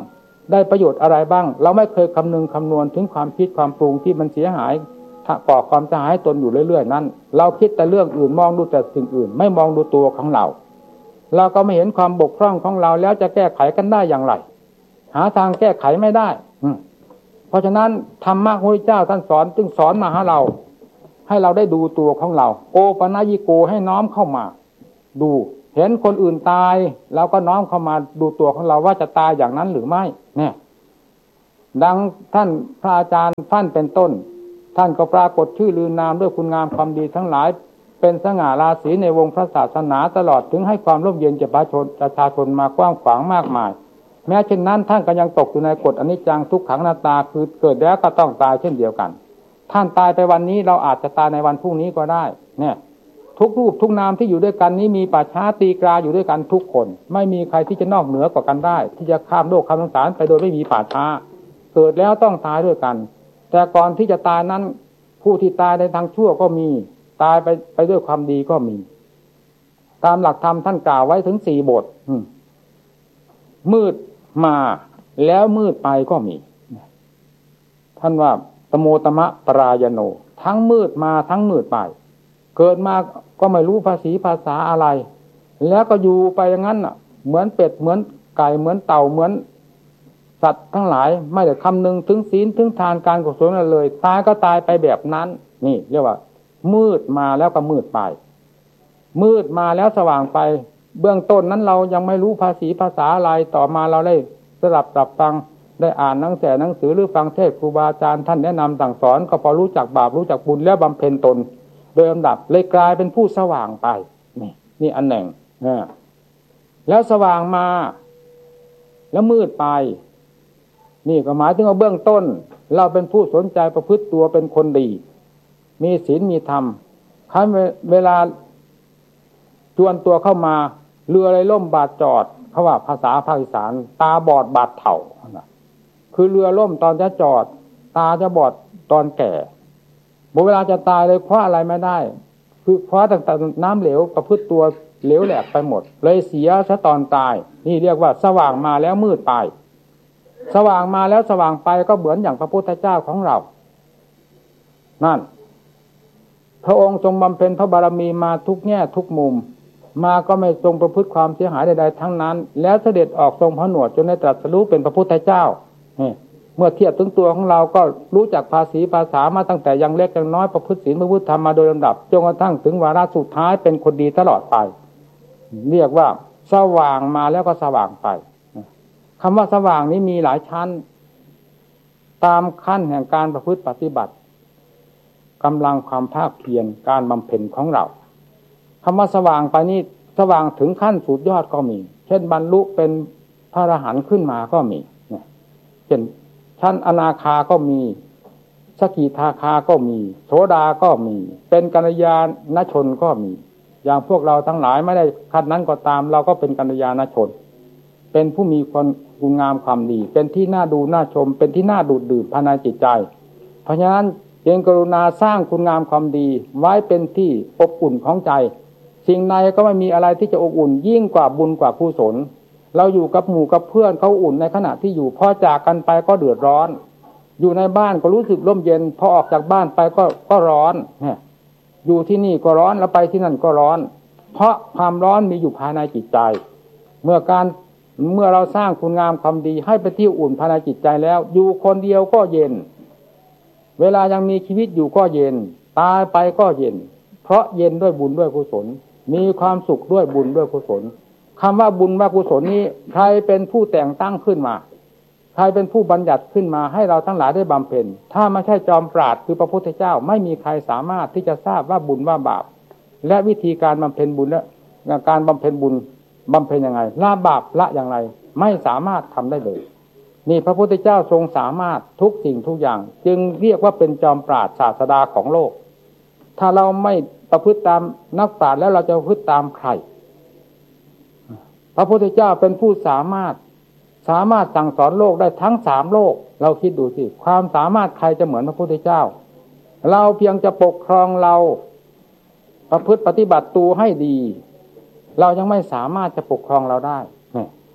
ได้ประโยชน์อะไรบ้างเราไม่เคยคำนึงคำนวณถึงความคิดความปรุงที่มันเสียหายก่อความเสียหายตนอยู่เรื่อยๆนั้นเราคิดแต่เรื่องอื่นมองดูแต่สิ่งอื่นไม่มองดูตัวของเราเราก็ไม่เห็นความบกพร่องของเราแล้วจะแก้ไขกันได้อย่างไรหาทางแก้ไขไม่ได้เพราะฉะนั้นธรรมะของพระเจ้าท่านสอนจึงสอนมาให้เราให้เราได้ดูตัวของเราโอปนัญิโกให้น้อมเข้ามาดูเห็นคนอื่นตายแล้วก็น้อมเข้ามาดูตัวของเราว่าจะตายอย่างนั้นหรือไม่เนี่ยดังท่านพระอาจารย์ท่านเป็นต้นท่านก็ปรากฏชื่อลือนามด้วยคุณงามความดีทั้งหลายเป็นสง่าราศีในวงพระศาสนาตลอดถึงให้ความร่มเย็นแก่ประชาชนประชาชนมากว้างขวางมากมายแม้เช่นนั้นท่านก็ยังตกอยู่ในกฎอนิจจังทุกขังอนัตตาคือเกิดแล้วก็ต้องตายเช่นเดียวกันท่านตายไปวันนี้เราอาจจะตายในวันพรุ่งนี้ก็ได้เนี่ยทุกรูปทุกนามที่อยู่ด้วยกันนี้มีป่าช้าตีกราอยู่ด้วยกันทุกคนไม่มีใครที่จะนอกเหนือกว่ากันได้ที่จะข้ามโลกข้ามสงสารไปโดยไม่มีป่าช้าเกิดแล้วต้องตายด้วยกันแต่ก่อนที่จะตายนั้นผู้ที่ตายในทางชั่วก็มีตายไปไปด้วยความดีก็มีตามหลักธรรมท่านกล่าวไว้ถึงสี่บทมืดมาแล้วมืดไปก็มีท่านว่าตโมตมะปรายโนทั้งมืดมาทั้งมืดไปเกิดมาก็ไม่รู้ภาษีภาษาอะไรแล้วก็อยู่ไปอย่างนั้นน่ะเหมือนเป็ดเหมือนไก่เหมือนเต่าเหมือนสัตว์ทั้งหลายไม่ได้คำนึงถึงศีลถึงทานการกุศลอะไรเลยตายก็ตายไปแบบนั้นนี่เรียกว่ามืดมาแล้วก็มืดไปมืดมาแล้วสว่างไปเบื้องต้นนั้นเรายังไม่รู้ภาษีภาษาอะไรต่อมาเราได้สดับตับฟังได้อ่านหนังสือหนังสือหรือฟังเทศครูบาอาจารย์ท่านแนะนำสั่งสอนก็พอรู้จักบาปรู้จักบุญแล้วบำเพ็ญตนโดยลำดับเลยกลายเป็นผู้สว่างไปนี่นี่อันหนึ่งแล้วสว่างมาแล้วมืดไปนี่ก็หมายถึงว่าเบื้องต้นเราเป็นผู้สนใจประพฤติตัวเป็นคนดีมีศีลมีธรรมคันเวลาจวนตัวเข้ามาเรืออะไรล่มบาดจอดเขาว่าภาษาภาคอีสานตาบอดบาดเถ่าคือเรือล่มตอนจะจอดตาจะบอดตอนแก่เวลาจะตายเลยคว้าอะไรไม่ได้คือคว้าต่างๆน้ำเหลวประพฤติตัวเหลวแหลกไปหมดเลยเสียซะตอนตายนี่เรียกว่าสว่างมาแล้วมืดไปสว่างมาแล้วสว่างไปก็เหมือนอย่างพระพุทธเจ้าของเรานั่นพระองค์ทรงบำเพ็ญพระบารมีมาทุกแง่ทุกมุมมาก็ไม่ทรงประพฤติความเสียหายใดๆทั้งนั้นแล้วเสด็จออกทรงพระหนวดจนได้ตรัสรู้เป็นพระพุทธเจ้าเมื่อเทียบถึงตัวของเราก็รู้จักภาษีภาษามาตั้งแต่ยังเล็กยังน้อยประพฤติศีลประพฤติธรรมมาโดยลำดับจนกระทั่งถึงวาระสุดท้ายเป็นคนดีตลอดไปเรียกว่าสว่างมาแล้วก็สว่างไปคำว่าสว่างนี้มีหลายชั้นตามขั้นแห่งการประพฤติปฏิบัติกำลังความภาคเพียรการบำเพ็ญของเราคำว่าสว่างไปนี่สว่างถึงขั้นสุดยอดก็มีเช่นบรรลุเป็นพระอรหันต์ขึ้นมาก็มีเช่นชั้นอนาคาก็มีสกิทาคาก็มีโสดาก็มีเป็นกัลยาณชนก็มีอย่างพวกเราทั้งหลายไม่ได้ขั้นนั้นก็ตามเราก็เป็นกัลยาณชนเป็นผู้มีความคุณงามความดีเป็นที่น่าดูน่าชมเป็นที่น่าดูดดื่มภายในจิตใจเพราะฉะนั้นจึงกรุณาสร้างคุณงามความดีไว้เป็นที่อบอุ่นของใจสิ่งใดก็ไม่มีอะไรที่จะอบอุ่นยิ่งกว่าบุญกว่ากุศลเราอยู่กับหมู่กับเพื่อนเขาอุ่นในขณะที่อยู่พอจากกันไปก็เดือดร้อนอยู่ในบ้านก็รู้สึกร่มเย็นพอออกจากบ้านไปก็ก็ร้อนเนี่ยอยู่ที่นี่ก็ร้อนแล้วไปที่นั่นก็ร้อนเพราะความร้อนมีอยู่ภายในจิตใจเมื่อการเมื่อเราสร้างคุณงามความดีให้เป็นที่อุ่นภายในจิตใจแล้วอยู่คนเดียวก็เย็นเวลายังมีชีวิตอยู่ก็เย็นตายไปก็เย็นเพราะเย็นด้วยบุญด้วยกุศลมีความสุขด้วยบุญด้วยกุศลคำว่าบุญว่ากุศลนี้ใครเป็นผู้แต่งตั้งขึ้นมาใครเป็นผู้บัญญัติขึ้นมาให้เราทั้งหลายได้บำเพ็ญถ้าไม่ใช่จอมปราชญ์คือพระพุทธเจ้าไม่มีใครสามารถที่จะทราบว่าบุญว่าบาปและวิธีการบำเพ็ญบุญและการบำเพ็ญบุญบำเพ็ญยังไงละบาปละอย่างไรไม่สามารถทำได้เลยนี่พระพุทธเจ้าทรงสามารถทุกสิ่งทุกอย่างจึงเรียกว่าเป็นจอมปราชญ์ศาสดาของโลกถ้าเราไม่ประพฤติตามนักปราชญ์แล้วเราจะประพฤติตามใครพระพุทธเจ้าเป็นผู้สามารถสามารถสั่งสอนโลกได้ทั้งสามโลกเราคิดดูสิความสามารถใครจะเหมือนพระพุทธเจ้าเราเพียงจะปกครองเราประพฤติปฏิบัติตัวให้ดีเรายังไม่สามารถจะปกครองเราได้จ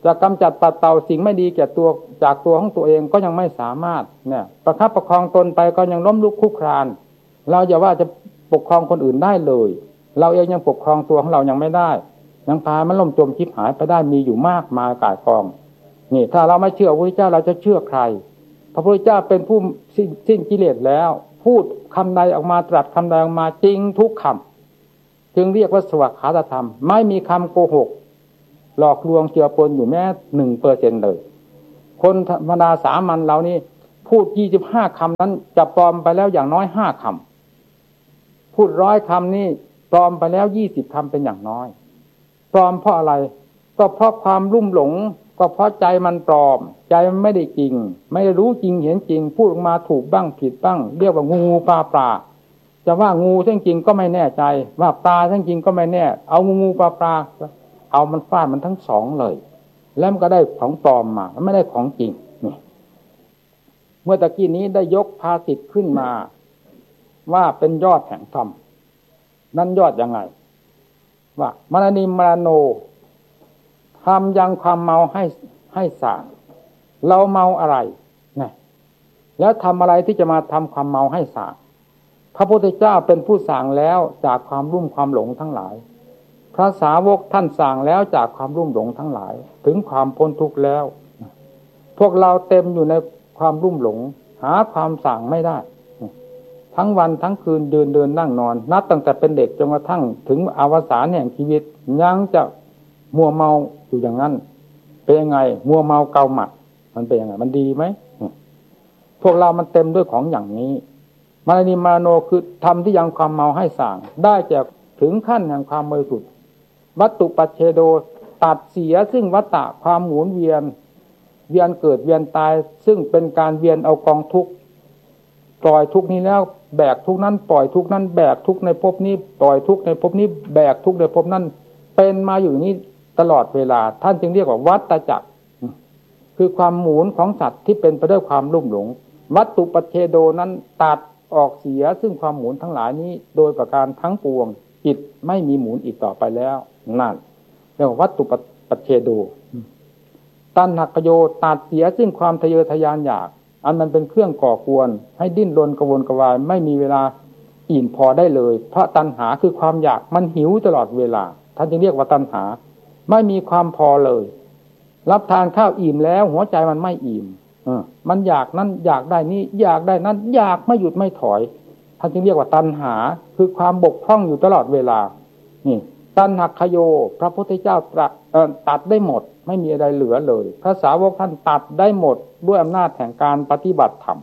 จะกำจัดปัดเป่าสิ่งไม่ดีแก่ตัวจากตัวของตัวเองก็ยังไม่สามารถเนี่ยประคับประคองตนไปก็ยังล้มลุกคลุกคลานเราอย่าว่าจะปกครองคนอื่นได้เลยเราเองยังปกครองตัวของเรายังไม่ได้ยังพามันล่มจมชิบหายไปได้มีอยู่มากมายก่ายกองนี่ถ้าเราไม่เชื่อพระพุทธเจ้าเราจะเชื่อใครพระพุทธเจ้าเป็นผู้สิ้นกิเลสแล้วพูดคำใดออกมาตรัสคำใดออกมาจริงทุกคำจึงเรียกว่าสวากขาตธรรมไม่มีคำโกหกหลอกลวงเจือปนอยู่แม้หนึ่งเปอร์เซ็นต์เลยคนธรรมดาสามัญเรานี่พูดยี่สิบห้าคำนั้นจะปลอมไปแล้วอย่างน้อยห้าคำพูดร้อยคำนี่ปลอมไปแล้วยี่สิบคำเป็นอย่างน้อยปลอมเพราะอะไรก็เพราะความลุ่มหลงก็เพราะใจมันปลอมใจมันไม่ได้จริงไม่ได้รู้จริงเห็นจริงพูดออกมาถูกบ้างผิดบ้างเรียกว่างูงูปลาปลาจะว่างูจริงๆก็ไม่แน่ใจว่าปลาจริงๆก็ไม่แน่เอางูงูปลาปลาเอามันฟาดมันทั้งสองเลยแล้วมันก็ได้ของปลอมมาไม่ได้ของจริงนี่เมื่อตะกี้นี้ได้ยกภาสิทธิ์ขึ้นมาว่าเป็นยอดแห่งธรรมนั่นยอดยังไงว่ามรณิมรโนทำยังความเมาให้ให้สางเราเมาอะไรนะแล้วทำอะไรที่จะมาทำความเมาให้สางพระพุทธเจ้าเป็นผู้สางแล้วจากความรุ่มความหลงทั้งหลายพระสาวกท่านสางแล้วจากความรุ่มหลงทั้งหลายถึงความพ้นทุกข์แล้วพวกเราเต็มอยู่ในความรุ่มหลงหาความสางไม่ได้ทั้งวันทั้งคืนเดินเดินนั่งนอนนับตั้งแต่เป็นเด็กจนกระทั่งถึงอวสานแห่งชีวิตยังจะมัวเมาอยู่อย่างนั้นเป็นยังไงมัวเมาเกาหมัดมันเป็นยังไงมันดีไหมพวกเรามันเต็มด้วยของอย่างนี้มรณิมาโนคือทำที่ยังความเมาให้สางได้จากถึงขั้นแห่งความบริสุทธิ์วัตตุปัจเฉโดตัดเสียซึ่งวัฏฏะความหมุนเวียนเวียนเกิดเวียนตายซึ่งเป็นการเวียนเอากองทุกข์ปล่อยทุกข์นี้แล้วแบกทุกข์นั้นปล่อยทุกข์นั้นแบกทุกข์ในภพนี้ปล่อยทุกข์ในภพนี้แบกทุกข์ในภพนั้นเป็นมาอยู่อย่างนี้ตลอดเวลาท่านจึงเรียกว่าวัฏจักรคือความหมุนของสัตว์ที่เป็นไปด้วยความลุ่มหลงวัตตุปัจเฉโดนั้นตัดออกเสียซึ่งความหมุนทั้งหลายนี้โดยประการทั้งปวงจิตไม่มีหมุนอีกต่อไปแล้วนั่นเรียกว่าวัตถุปัจเฉโดตัณหกโยตัดเสียซึ่งความทะเยอทะยานอยากอันมันเป็นเครื่องก่อกวนให้ดิ้นรนกระวนกระวายไม่มีเวลาอิ่มพอได้เลยเพราะตัณหาคือความอยากมันหิวตลอดเวลาท่านจึงเรียกว่าตัณหาไม่มีความพอเลยรับทานข้าวอิ่มแล้วหัวใจมันไม่อิ่มเออมันอยากนั้นอยากได้นี้อยากได้นั้นอยากไม่หยุดไม่ถอยท่านจึงเรียกว่าตัณหาคือความบกพร่องอยู่ตลอดเวลานี่ตัณหักขโยพระพุทธเจ้าตรัสตัดได้หมดไม่มีอะไรเหลือเลยพระสาวกท่านตัดได้หมดด้วยอำนาจแห่งการปฏิบัติธรรม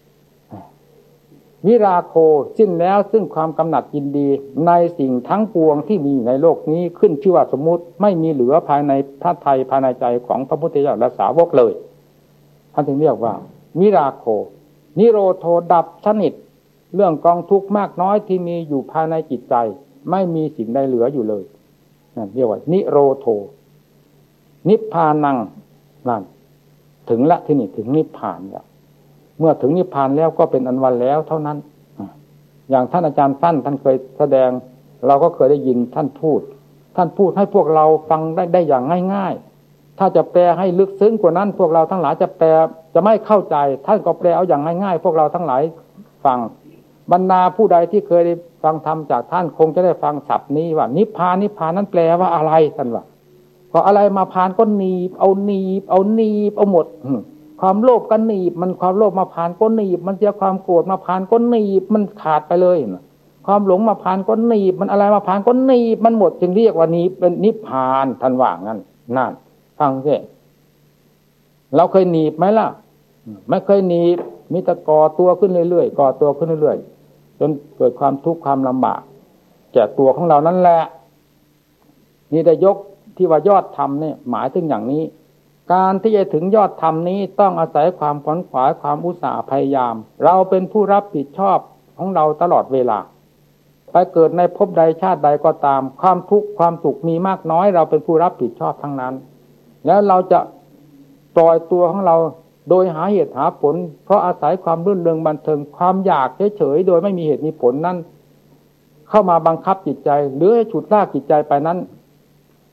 วิราโคสิ้นแล้วซึ่งความกำหนัดยินดีในสิ่งทั้งปวงที่มีในโลกนี้ขึ้นชื่อว่าสมมุติไม่มีเหลือภายในพระทัยภายในใจของพระพุทธเจ้าและสาวกเลยท่านจึงเรียกว่าวิราโคนิโรโธดับสนิทเรื่องกองทุกข์มากน้อยที่มีอยู่ภายในจิตใจไม่มีสิ่งใดเหลืออยู่เลยนั่นเรียกว่านิโรโธนิพพานังนั่นถึงละที่นี่ถึงนิพพานแล้วเมื่อถึงนิพพานแล้วก็เป็นอันวันแล้วเท่านั้นอย่างท่านอาจารย์สั้นท่านเคยแสดงเราก็เคยได้ยินท่านพูดท่านพูดให้พวกเราฟังได้ได้อย่างง่ายๆถ้าจะแปลให้ลึกซึ้งกว่านั้นพวกเราทั้งหลายจะแปลจะไม่เข้าใจท่านก็แปลเอาอย่างง่ายๆพวกเราทั้งหลายฟังบรรดาผู้ใดที่เคยได้ฟังธรรมจากท่านคงจะได้ฟังศัพท์นี้ว่านิพพานนิพพานนั้นแปลว่าอะไรท่านว่าพออะไรมาพานก็หนีบเอาหนีบเอาหนีบเอาหมดความโลภก็หนีบมันความโลภมาพานก็หนีบมันเสียความโกรธมาพานก็หนีบมันขาดไปเลยความหลงมาพานก็หนีบมันอะไรมาพานก็หนีบมันหมดจึงเรียกว่านี้เป็นนิพพานท่านว่างั้นนั่นฟังสิเราเคยหนีบไหมล่ะไม่เคยหนีบมีแต่ก่อตัวขึ้นเรื่อยๆก่อตัวขึ้นเรื่อยๆจนเกิดความทุกข์ความลำบากแก่ตัวของเรานั่นแหละนี่ได้ยกที่ว่ายอดธรรมเนี่ยหมายถึงอย่างนี้การที่จะถึงยอดธรรมนี้ต้องอาศัยความขวนขวายความอุตสาห์พยายามเราเป็นผู้รับผิดชอบของเราตลอดเวลาไปเกิดในภพใดชาติใดก็ตามความทุกข์ความสุขมีมากน้อยเราเป็นผู้รับผิดชอบทั้งนั้นแล้วเราจะปล่อยตัวของเราโดยหาเหตุหาผลเพราะอาศัยความรื่นเริงบันเทิงความอยากเฉยๆโดยไม่มีเหตุมีผลนั้นเข้ามาบังคับจิตใจหรือให้ฉุดลากจิตใจไปนั้น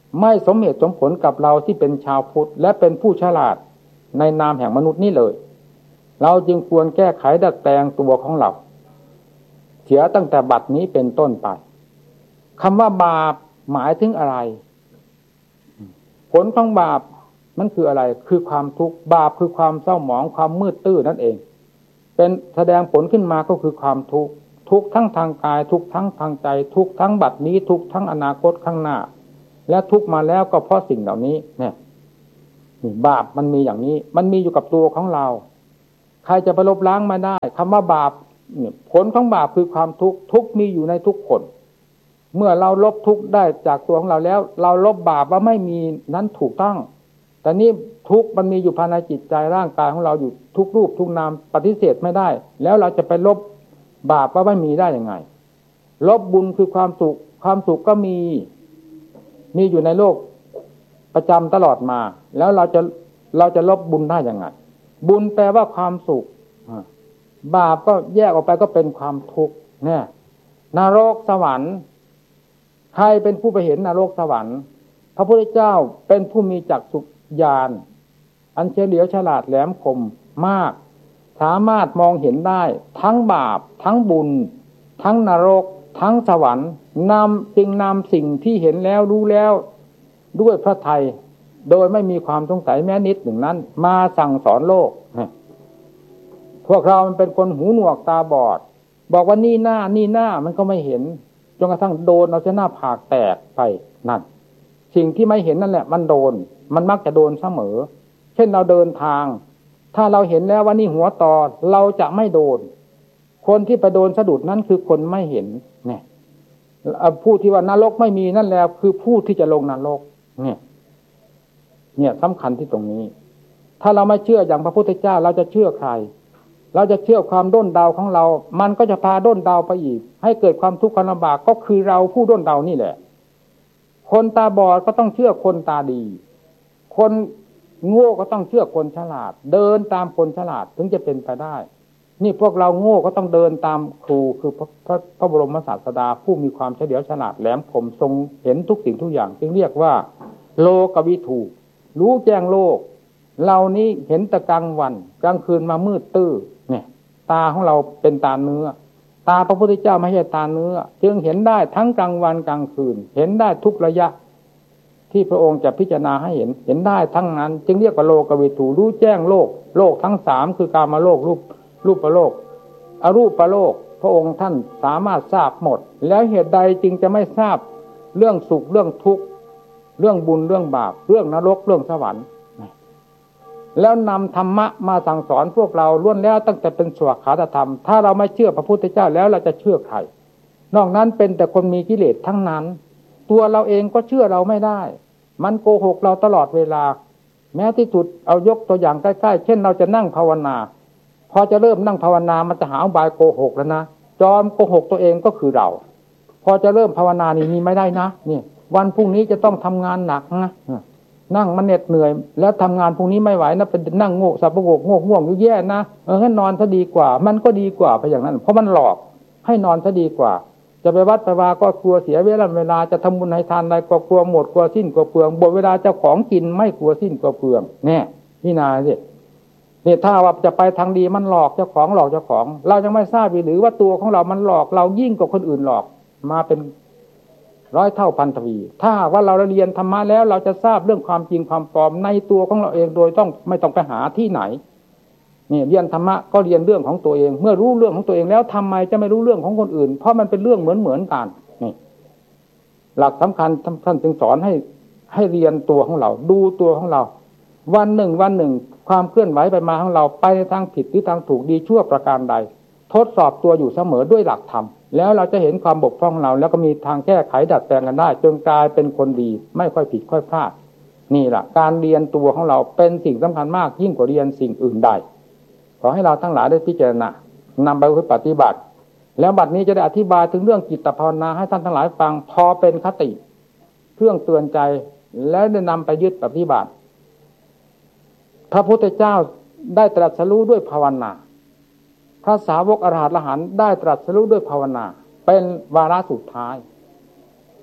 ไม่สมเหตุสมผลกับเราที่เป็นชาวพุทธและเป็นผู้ฉลาดในนามแห่งมนุษย์นี่เลยเราจึงควรแก้ไขดัดแปลงตัวของเราเสียตั้งแต่บัดนี้เป็นต้นไปคำว่าบาปหมายถึงอะไรผลของบาปมันคืออะไรคือความทุกข์บาปคือความเศร้าหมองความมืดตื้อนั่นเองเป็นแสดงผลขึ้นมาก็คือความทุกข์ทุกข์ทั้งทางกายทุกข์ทั้งทางใจทุกข์ทั้งบัดนี้ทุกข์ทั้งอนาคตข้างหน้าและทุกข์มาแล้วก็เพราะสิ่งเหล่านี้เนี่ยบาปมันมีอย่างนี้มันมีอยู่กับตัวของเราใครจะไปลบล้างมาได้คำว่าบาปผลของบาปคือความทุกข์ทุกข์มีอยู่ในทุกคนเมื่อเราลบทุกข์ได้จากตัวของเราแล้วเราลบบาปว่าไม่มีนั้นถูกต้องแต่นี่ทุกข์มันมีอยู่ภายในจิตใจร่างกายของเราอยู่ทุกรูปทุกนามปฏิเสธไม่ได้แล้วเราจะไปลบบาปว่าไม่มีได้ยังไงลบบุญคือความสุขความสุขก็มีมีอยู่ในโลกประจำตลอดมาแล้วเราจะเราจะลบบุญได้ยังไงบุญแปลว่าความสุขบาปก็แยกออกไปก็เป็นความทุกข์เนี่ยนรกสวรรค์ใครเป็นผู้ไปเห็นนรกสวรรค์พระพุทธเจ้าเป็นผู้มีจักษุญาณอันเฉลียวฉลาดแหลมคมมากสามารถมองเห็นได้ทั้งบาปทั้งบุญทั้งนรกทั้งสวรรค์นำจึงนำสิ่งที่เห็นแล้วรู้แล้วด้วยพระทัยโดยไม่มีความสงสัยแม้นิดหนึ่งนั้นมาสั่งสอนโลกพวกเรามันเป็นคนหูหนวกตาบอดบอกว่านี่หน้านี่หน้ามันก็ไม่เห็นจนกระทั่งโดนเอาเส้นหน้าผากแตกไปนั่นสิ่งที่ไม่เห็นนั่นแหละมันโดนมันมักจะโดนเสมอเช่นเราเดินทางถ้าเราเห็นแล้วว่านี่หัวตอเราจะไม่โดนคนที่ไปโดนสะดุดนั้นคือคนไม่เห็นเนี่ยผู้ที่ว่านรกไม่มีนั่นแหละคือผู้ที่จะลงนรกเนี่ยเนี่ยสำคัญที่ตรงนี้ถ้าเราไม่เชื่ออย่างพระพุทธเจ้าเราจะเชื่อใครเราจะเชื่อความด้นเดาของเรามันก็จะพาด้นเดาไปอีกให้เกิดความทุกข์ความลำบากก็คือเราผู้ด้นเดานี่แหละคนตาบอดก็ต้องเชื่อคนตาดีคนโง่ก็ต้องเชื่อคนฉลาดเดินตามคนฉลาดถึงจะเป็นไปได้นี่พวกเราโง่ก็ต้องเดินตามครูคือพระพระพระบรมศาสดาผู้มีความเฉลียวฉลาดแหลมคมทรงเห็นทุกสิ่งทุกอย่างจึงเรียกว่าโลกวิถูรู้แจ้งโลกเรานี้เห็นแต่กลางวันกลางคืนมามืดตื้อเนี่ยตาของเราเป็นตาเนื้อตาพระพุทธเจ้าไม่ใช่ตาเนื้อจึงเห็นได้ทั้งกลางวันกลางคืนเห็นได้ทุกระยะที่พระองค์จะพิจารณาให้เห็นเห็นได้ทั้งนั้นจึงเรียกว่าโลกวิถูรู้แจ้งโลกโลกทั้งสามคือกามโลกรูปรูปโลกอรูปโลกพระองค์ท่านสามารถทราบหมดแล้วเหตุใดจึงจะไม่ทราบเรื่องสุขเรื่องทุกข์เรื่องบุญเรื่องบาปเรื่องนรกเรื่องสวรรค์แล้วนำธรรมะมาสั่งสอนพวกเราล้วนแล้วตั้งแต่เป็นสวขาตธรรมถ้าเราไม่เชื่อพระพุทธเจ้าแล้วเราจะเชื่อใครนอกนั้นเป็นแต่คนมีกิเลสทั้งนั้นตัวเราเองก็เชื่อเราไม่ได้มันโกหกเราตลอดเวลาแม้ที่สุดเอายกตัวอย่างใกล้ๆเช่นเราจะนั่งภาวนาพอจะเริ่มนั่งภาวนามันจะหาอุบายโกหกแล้วนะจอมโกหกตัวเองก็คือเราพอจะเริ่มภาวนานี่มีไม่ได้นะนี่วันพรุ่งนี้จะต้องทำงานหนักนะนั่งมันเหน็ดเหนื่อยแล้วทำงานพรุ่งนี้ไม่ไหวนะเป็นนั่งโง่สับประงกโง่ง่วงอยู่แย่นะเออให้นอนซะดีกว่ามันก็ดีกว่าไปอย่างนั้นเพราะมันหลอกให้นอนซะดีกว่าจะไปวัดไปวาก็กลัวเสียเวลาเวลาจะทำบุญให้ทานอะไรก็กลัวหมดกลัวสิ้นกลัวเปลืองบทเวลาเจ้าของกินไม่กลัวสิ้นกลัวเปลืองแน่นี่นาสิเนี่ยถ้าว่าจะไปทางดีมันหลอกเจ้าของหลอกเจ้าของเรายังไม่ทราบหรือว่าตัวของเรามันหลอกเรายิ่งกว่าคนอื่นหลอกมาเป็นร้อยเท่าพันทวีถ้าว่าเราเรียนธรรมะแล้วเราจะทราบเรื่องความจริงความปลอมในตัวของเราเองโดยต้องไม่ต้องไปหาที่ไหนนี่เรียนธรรมะก็เรียนเรื่องของตัวเองเมื่อรู้เรื่องของตัวเองแล้วทำไมจะไม่รู้เรื่องของคนอื่นเพราะมันเป็นเรื่องเหมือนเหมือนกันนี่หลักสำคัญท่านจึงสอนให้ให้เรียนตัวของเราดูตัวของเราวันหนึ่งวันหนึ่งความเคลื่อนไหวไปมาของเราไปในทางผิดหรือทางถูกดีชั่วประการใดทดสอบตัวอยู่เสมอด้วยหลักธรรมแล้วเราจะเห็นความบกพร่องของเราแล้วก็มีทางแก้ไขดัดแปลงกันได้จนกลายเป็นคนดีไม่ค่อยผิดค่อยพลาดนี่แหละการเรียนตัวของเราเป็นสิ่งสำคัญมากยิ่งกว่าเรียนสิ่งอื่นใดขอให้เราทั้งหลายได้พิจารณานำไปปฏิบัติแล้วบัดนี้จะได้อธิบายถึงเรื่องจิตภาวนาให้ท่านทั้งหลายฟังพอเป็นคติเครื่องเตือนใจและได้นำไปยึดปฏิบัติพระพุทธเจ้าได้ตรัสรู้ด้วยภาวนาพระสาวกอรหันต์อรหันต์ได้ตรัสรู้ด้วยภาวนาเป็นวาระสุดท้าย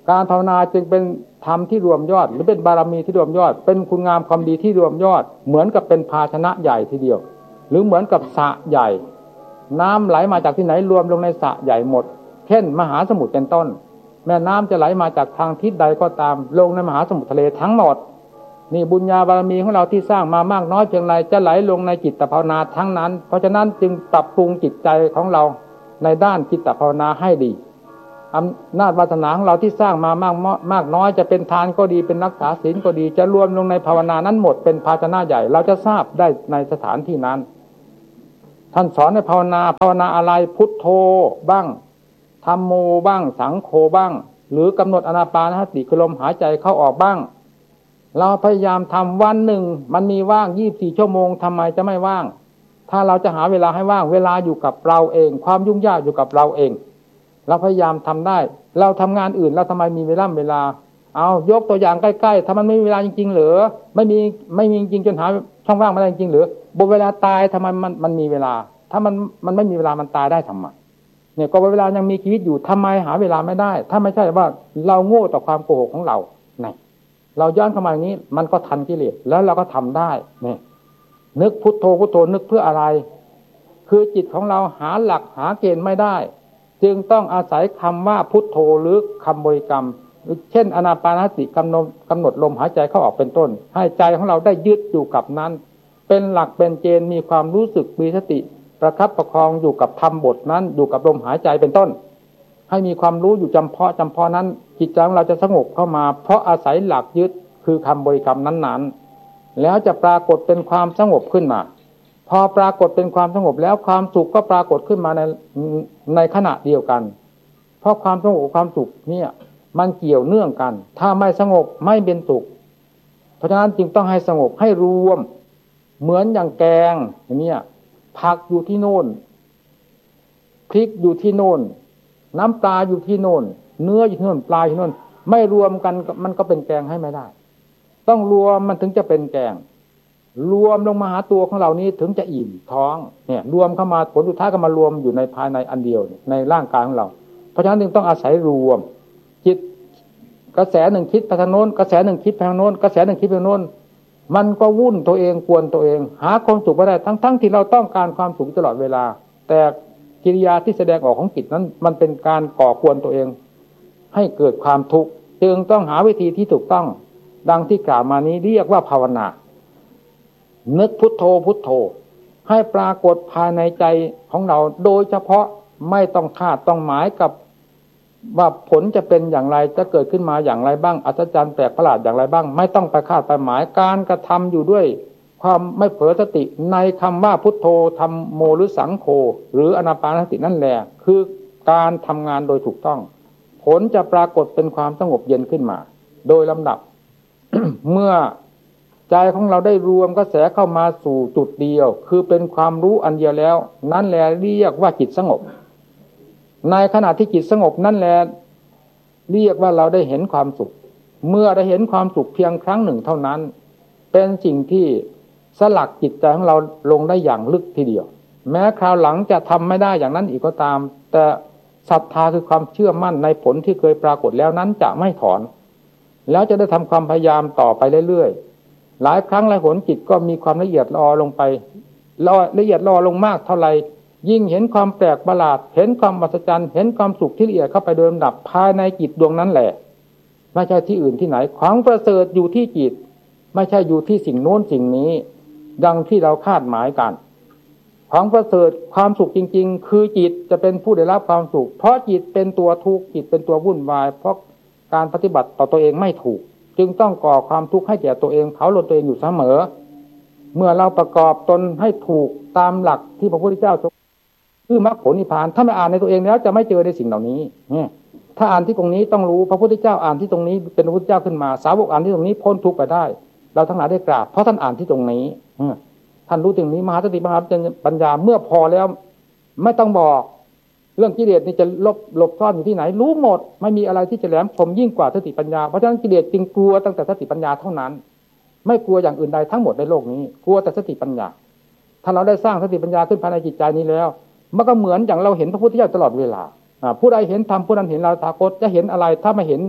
การภาวนาจึงเป็นธรรมที่รวมยอดหรือเป็นบารมีที่รวมยอดเป็นคุณงามความดีที่รวมยอดเหมือนกับเป็นภาชนะใหญ่ทีเดียวหรือเหมือนกับสระใหญ่น้ำไหลมาจากที่ไหนรวมลงในสระใหญ่หมดเช่นมหาสมุทรเป็นต้นแม่น้ำจะไหลมาจากทางทิศใดก็ตามลงในมหาสมุทรทะเลทั้งหมดนี่บุญญาบารมีของเราที่สร้างมามากน้อยเพียงไรจะไหลลงในจิตภาวนาทั้งนั้นเพราะฉะนั้นจึงปรับปรุงจิตใจของเราในด้านจิตภาวนาให้ดีอำนาจวาสนาของเราที่สร้างมามากมากน้อยจะเป็นทานก็ดีเป็นรักษาศีลก็ดีจะรวมลงในภาวนานั้นหมดเป็นภาชนะใหญ่เราจะทราบได้ในสถานที่นั้นท่านสอนในภาวนาภาวนาอะไรพุทโธบ้างธัมโมบ้างสังโฆบ้างหรือกำหนดอานาปานสติคือลมหายใจเข้าออกบ้างเราพยายามทำวันหนึ่งมันมีว่างยี่สิบสี่ชั่วโมงทำไมจะไม่ว่างถ้าเราจะหาเวลาให้ว่างเวลาอยู่กับเราเองความยุ่งยากอยู่กับเราเองเราพยายามทำได้เราทำงานอื่นเราทำไมมีเวลาเวลาเอายกตัวอย่างใกล้ๆถ้ามันไม่มีเวลาจริงๆหรือไม่มีไม่มีจริงๆจนหาช่องว่างไม่ได้จริงๆหรือบนเวลาตายทำไมมันมันมีเวลาถ้ามันมันไม่มีเวลามันตายได้ทำไมเนี่ยก็เวลายังมีชีวิตอยู่ทำไมหาเวลาไม่ได้ถ้าไม่ใช่ว่าเราโง่ต่อความโกหกของเราเนี่ยเราย้อนเข้ามาอย่างนี้มันก็ทันกิเลสแล้วเราก็ทำได้เนี่ยนึกพุทโธพุทโธนึกเพื่ออะไรคือจิตของเราหาหลักหาเกณฑ์ไม่ได้จึงต้องอาศัยคำว่าพุทโธหรือคำบริกรรมเช่นอานาปานสติกำหนดกำหนดลมหายใจเข้าออกเป็นต้นให้ใจของเราได้ยึดอยู่กับนั้นเป็นหลักเป็นเกณฑ์มีความรู้สึกมีสติประคับประคองอยู่กับธรรมบทนั้นอยู่กับลมหายใจเป็นต้นให้มีความรู้อยู่จำเพาะจำเพาะนั้นจิตใจของเราจะสงบเข้ามาเพราะอาศัยหลักยึดคือคำบริกรรมนั้นๆแล้วจะปรากฏเป็นความสงบขึ้นมาพอปรากฏเป็นความสงบแล้วความสุขก็ปรากฏขึ้นมาในในขณะเดียวกันเพราะความสงบความสุขเนี่ยมันเกี่ยวเนื่องกันถ้าไม่สงบไม่เป็นสุขเพราะฉะนั้นจึงต้องให้สงบให้รวมเหมือนอย่างแกงอย่างนี้ผักอยู่ที่โน่นพริกอยู่ที่โน่นน้ำปลาอยู่ที่โน่นเนื้ออยู่ที่โน่นปลาอยู่ที่โน่นไม่รวมกันมันก็เป็นแกงให้ไม่ได้ต้องรวมมันถึงจะเป็นแกงรวมลงมาหาตัวของเรานี้ถึงจะอิ่มท้องเนี่ยรวมเข้ามาผลสุดท้ายก็มารวมอยู่ในภายในอันเดียวในร่างกายของเราเพราะฉะนั้นจึงต้องอาศัยรวมจิตกระแสหนึ่งคิดไปทางโน้นกระแสหนึ่งคิดไปทางโน้นกระแสหนึ่งคิดไปทางโน้นมันก็วุ่นตัวเองกวนตัวเองหาความสุขไม่ได้ทั้งๆ ท, ที่เราต้องการความสุขตลอดเวลาแต่กิริยาที่แสดงออกของจิตนั้นมันเป็นการก่อกวนตัวเองให้เกิดความทุกข์จึงต้องหาวิธีที่ถูกต้องดังที่กล่าวมานี้เรียกว่าภาวนานึกพุทโธพุทโธให้ปรากฏภายในใจของเราโดยเฉพาะไม่ต้องคาดต้องหมายกับว่าผลจะเป็นอย่างไรจะเกิดขึ้นมาอย่างไรบ้างอัศจรรย์แปลกประหลาดอย่างไรบ้างไม่ต้องไปคาดไปหมายการกระทำอยู่ด้วยความไม่เผลอสติในคำว่าพุทโธธัมโมหรือสังโฆหรืออานาปานสตินั่นแหละคือการทำงานโดยถูกต้องผลจะปรากฏเป็นความสงบเย็นขึ้นมาโดยลำดับ เมื่อใจของเราได้รวมกระแสเข้ามาสู่จุดเดียวคือเป็นความรู้อันเดียวแล้วนั่นแหละเรียกว่าจิตสงบในขณะที่จิตสงบนั่นแหละเรียกว่าเราได้เห็นความสุขเมื่อได้เห็นความสุขเพียงครั้งหนึ่งเท่านั้นเป็นสิ่งที่สลักจิตใจของเราลงได้อย่างลึกทีเดียวแม้คราวหลังจะทำไม่ได้อย่างนั้นอีกก็ตามแต่ศรัทธาคือความเชื่อมั่นในผลที่เคยปรากฏแล้วนั้นจะไม่ถอนแล้วจะได้ทำความพยายามต่อไปเรื่อยๆหลายครั้งหลายหนจิตก็มีความละเอียดลอลงไปละเอียดลอลงมากเท่าไรยิ่งเห็นความแปลกประหลาดเห็นความมหัศจรรย์เห็นความสุขที่ละเอียดเข้าไปโดยลำดับภายในจิตดวงนั้นแหละไม่ใช่ที่อื่นที่ไหนของประเสริฐอยู่ที่จิตไม่ใช่อยู่ที่สิ่งโน้นสิ่งนี้ดังที่เราคาดหมายกันของประเสริฐความสุขจริงๆคือจิตจะเป็นผู้ได้รับความสุขเพราะจิตเป็นตัวทุกข์จิตเป็นตัววุ่นวายเพราะการปฏิบัติต่อตัวเองไม่ถูกจึงต้องก่อความทุกข์ให้แก่ตัวเองเผาลนตัวเองอยู่เสมอเมื่อเราประกอบตนให้ถูกตามหลักที่พระพุทธเจ้าคือมรรคผลนิพพานถ้าไม่อ่านในตัวเองแล้วจะไม่เจอในสิ่งเหล่านี้เนี่ยถ้าอ่านที่ตรงนี้ต้องรู้พระพุทธเจ้าอ่านที่ตรงนี้เป็นพระพุทธเจ้าขึ้นมาสาวกอ่านที่ตรงนี้พ้นทุกข์ไปได้เราทั้งหลายได้กราบเพราะท่านอ่านที่ตรงนี้ท่านรู้ตรงนี้มหาสติมหาปัญญาเมื่อพอแล้วไม่ต้องบอกเรื่องกิเลสนี่จะลบหลบซ่อนอยู่ที่ไหนรู้หมดไม่มีอะไรที่จะแหลมคมยิ่งกว่าสติปัญญาเพราะฉะนั้นกิเลสจึงกลัวตั้งแต่สติปัญญาเท่านั้นไม่กลัวอย่างอื่นใดทั้งหมดในโลกนี้กลัวแต่สติปัญญาถ้าเราได้สร้างสติปัญญาขึ้นภายในจิตใจนี้แล้วมันก็เหมือนอย่างเราเห็นพระพุทธเจ้าตลอดเวลาผู้ใดเห็นธรรมผู้นั้นเห็นเราตถาคตจะเห็นอะไรถ้าไม่เห็น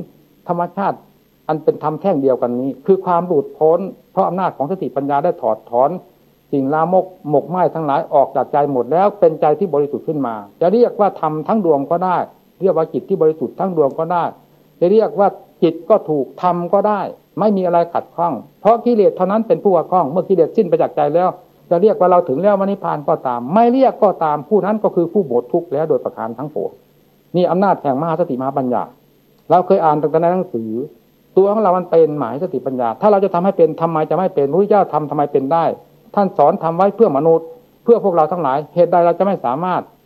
ธรรมชาติอันเป็นธรรมแท่งเดียวกันนี้คือความหลุดพ้นเพราะอำนาจของสติปัญญาได้ถอดถอนสิ่งลามกหมกไหม้ทั้งหลายออกจากใจหมดแล้วเป็นใจที่บริสุทธิ์ขึ้นมาจะเรียกว่าธรรมทั้งดวงก็ได้เรียกว่าจิตที่บริสุทธิ์ทั้งดวงก็ได้จะเรียกว่าจิตก็ถูกธรรมก็ได้ไม่มีอะไรขัดข้องเพราะกิเลสเท่านั้นเป็นผู้ขัดข้องเมื่อกิเลสสิ้นไปจากใจแล้วจะเรียกว่าเราถึงแล้วนิพพานก็ตามไม่เรียกก็ตามผู้นั้นก็คือผู้หมดทุกข์แล้วโดยประการทั้งปวงนี่อำนาจแห่งมหาสติมหาปัญญาเราเคยอ่านตั้งแต่ในหนังสือตัวของเรามันเป็นหมายสติปัญญาถ้าเราจะทำให้เป็นทำไมจะไม่เป็นพระพุทธเจ้าทำทำไมเป็นได้ท่านสอนทำไว้เพื่อมนุษย์เพื่อพวกเราทั้งหลายเหตุใดเราจะไม่สามารถ